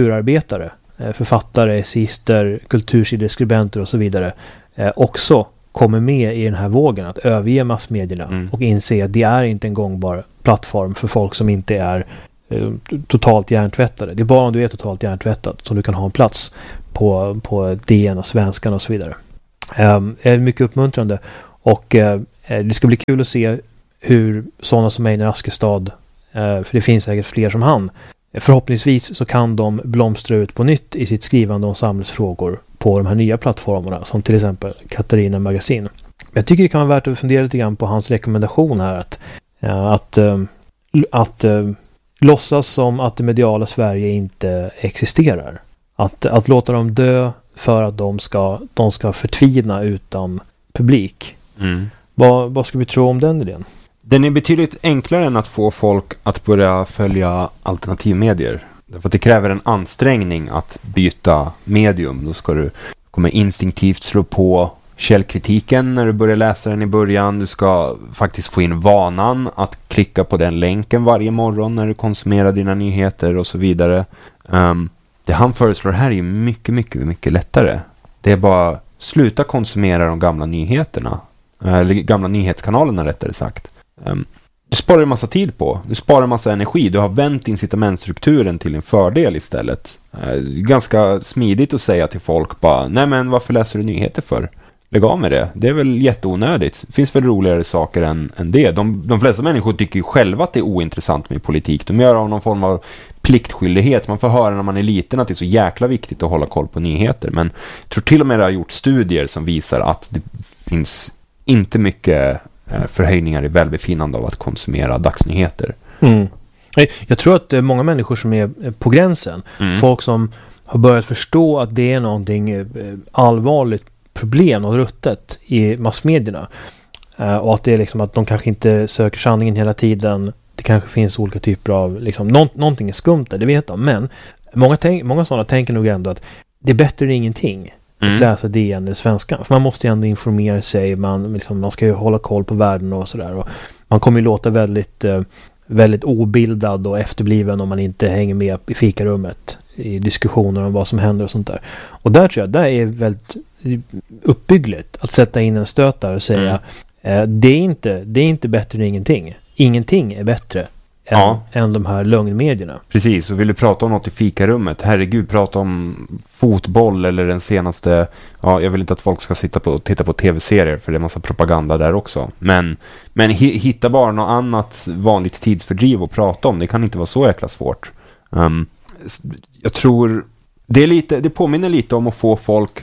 kulturarbetare, författare, essayister, kultursideskribenter och så vidare också kommer med i den här vågen att överge massmedierna mm. och inse att det är inte en gångbar plattform för folk som inte är eh, totalt hjärntvättade. Det är bara om du är totalt hjärntvättad som du kan ha en plats på, på D N och Svenskan och så vidare. Um, är mycket uppmuntrande och uh, det ska bli kul att se hur sådana som Einar Askestad, uh, för det finns säkert fler som han, förhoppningsvis så kan de blomstra ut på nytt i sitt skrivande om samhällsfrågor på de här nya plattformarna som till exempel Katarina Magasin. Jag tycker det kan vara värt att fundera lite grann på hans rekommendation här att, uh, att, uh, att uh, låtsas som att det mediala Sverige inte existerar. Att, att låta dem dö för att de ska, de ska förtvina utan publik. Mm. Vad, vad ska vi tro om den idén? Den är betydligt enklare än att få folk att börja följa alternativmedier. Därför att det kräver en ansträngning att byta medium. Då ska du kommer instinktivt slå på källkritiken när du börjar läsa den i början. Du ska faktiskt få in vanan att klicka på den länken varje morgon när du konsumerar dina nyheter och så vidare. Um, Det han föreslår här är ju mycket, mycket, mycket lättare. Det är bara sluta konsumera de gamla nyheterna. Eller gamla nyhetskanalerna rättare sagt. Um, du sparar en massa tid på. Du sparar en massa energi. Du har vänt incitamentstrukturen till en fördel istället. Uh, ganska smidigt att säga till folk bara, nej men varför läser du nyheter för? Lägg av med det. Det är väl jätteonödigt. Det finns väl roligare saker än, än det. De, de flesta människor tycker ju själva att det är ointressant med politik. De gör av någon form av pliktskyldighet. Man får höra när man är liten att det är så jäkla viktigt att hålla koll på nyheter. Men jag tror till och med det har gjort studier som visar att det finns inte mycket förhöjningar i välbefinnande av att konsumera dagsnyheter. Mm. Jag tror att det är många människor som är på gränsen. Mm. Folk som har börjat förstå att det är någonting allvarligt problem och ruttet i massmedierna. Uh, och att det är liksom att de kanske inte söker sanningen hela tiden. Det kanske finns olika typer av liksom, nå- någonting är skumt där, det vet de. Men många, tänk- många sådana tänker nog ändå att det är bättre än ingenting mm. att läsa D N eller Svenskan. För man måste ju ändå informera sig. Man, liksom, man ska ju hålla koll på världen och sådär. Och man kommer ju låta väldigt, uh, väldigt obildad och efterbliven om man inte hänger med i fikarummet i diskussioner om vad som händer och sånt där. Och där tror jag, där är väldigt uppbyggligt att sätta in en stöt där och säga mm. eh, det, är inte, det är inte bättre än ingenting. Ingenting är bättre än, ja. än de här lögnmedierna. Precis, och vill du prata om något i fikarummet, herregud, prata om fotboll eller den senaste, ja, jag vill inte att folk ska sitta på och titta på tv-serier för det är massa propaganda där också. Men, men hitta bara något annat vanligt tidsfördriv att prata om, det kan inte vara så jäkla svårt. Um, jag tror det, är lite, det påminner lite om att få folk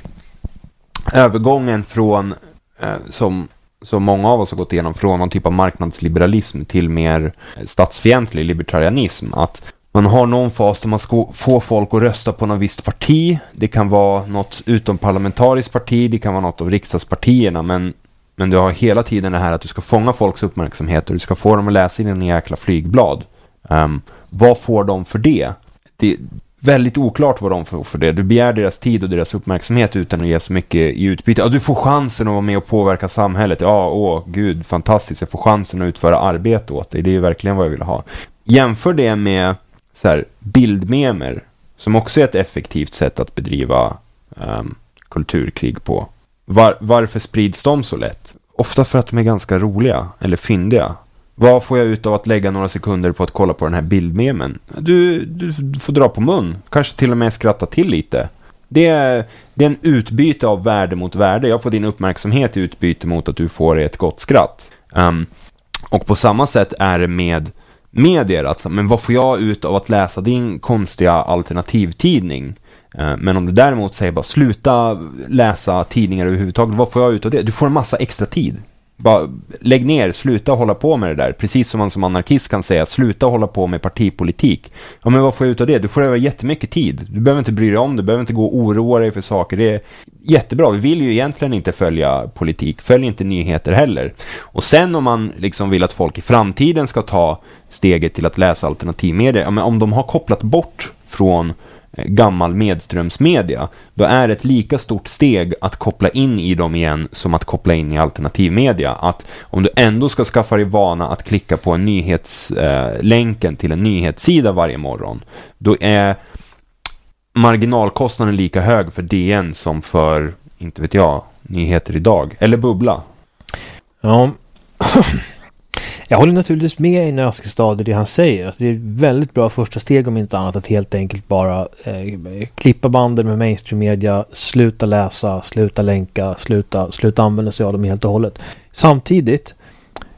övergången från eh, som, som många av oss har gått igenom från någon typ av marknadsliberalism till mer statsfientlig libertarianism. Att man har någon fas där man ska få folk att rösta på något visst parti. Det kan vara något utomparlamentariskt parti, det kan vara något av riksdagspartierna, men, men du har hela tiden det här att du ska fånga folks uppmärksamhet och du ska få dem att läsa in en jäkla flygblad. Um, vad får de för det? Det väldigt oklart vad de får för det. Du begär deras tid och deras uppmärksamhet utan att ge så mycket i utbyte. Ja, du får chansen att vara med och påverka samhället. Ja, åh, gud, fantastiskt. Jag får chansen att utföra arbete åt dig. Det är ju verkligen vad jag vill ha. Jämför det med så här, bildmemer, som också är ett effektivt sätt att bedriva um, kulturkrig på. Var, varför sprids de så lätt? Ofta för att de är ganska roliga eller fyndiga. Vad får jag ut av att lägga några sekunder på att kolla på den här bildmemen? Du, du får dra på mun. Kanske till och med skratta till lite. Det är, det är en utbyte av värde mot värde. Jag får din uppmärksamhet i utbyte mot att du får ett gott skratt. Um, och på samma sätt är det med medier. Alltså, men vad får jag ut av att läsa din konstiga alternativtidning? Uh, men om du däremot säger bara sluta läsa tidningar överhuvudtaget. Vad får jag ut av det? Du får en massa extra tid. Bara lägg ner, sluta hålla på med det där. Precis som man som anarkist kan säga, sluta hålla på med partipolitik. Ja, men vad får jag ut av det? Du får över jättemycket tid. Du behöver inte bry dig om, du behöver inte gå och oroa dig för saker. Det är jättebra. Vi vill ju egentligen inte följa politik. Följ inte nyheter heller. Och sen om man liksom vill att folk i framtiden ska ta steget till att läsa alternativmedier, ja, men om de har kopplat bort från gammal medströmsmedia, då är det ett lika stort steg att koppla in i dem igen som att koppla in i alternativmedia. Att om du ändå ska skaffa dig vana att klicka på en nyhetslänken eh, till en nyhetssida varje morgon, då är marginalkostnaden lika hög för D N som för inte vet jag, nyheter idag. Eller Bubbla. Ja, jag håller naturligtvis med Einar Askestad i det han säger. Alltså det är ett väldigt bra första steg om inte annat att helt enkelt bara eh, klippa banden med mainstream media, sluta läsa, sluta länka, sluta, sluta använda sig av dem helt och hållet. Samtidigt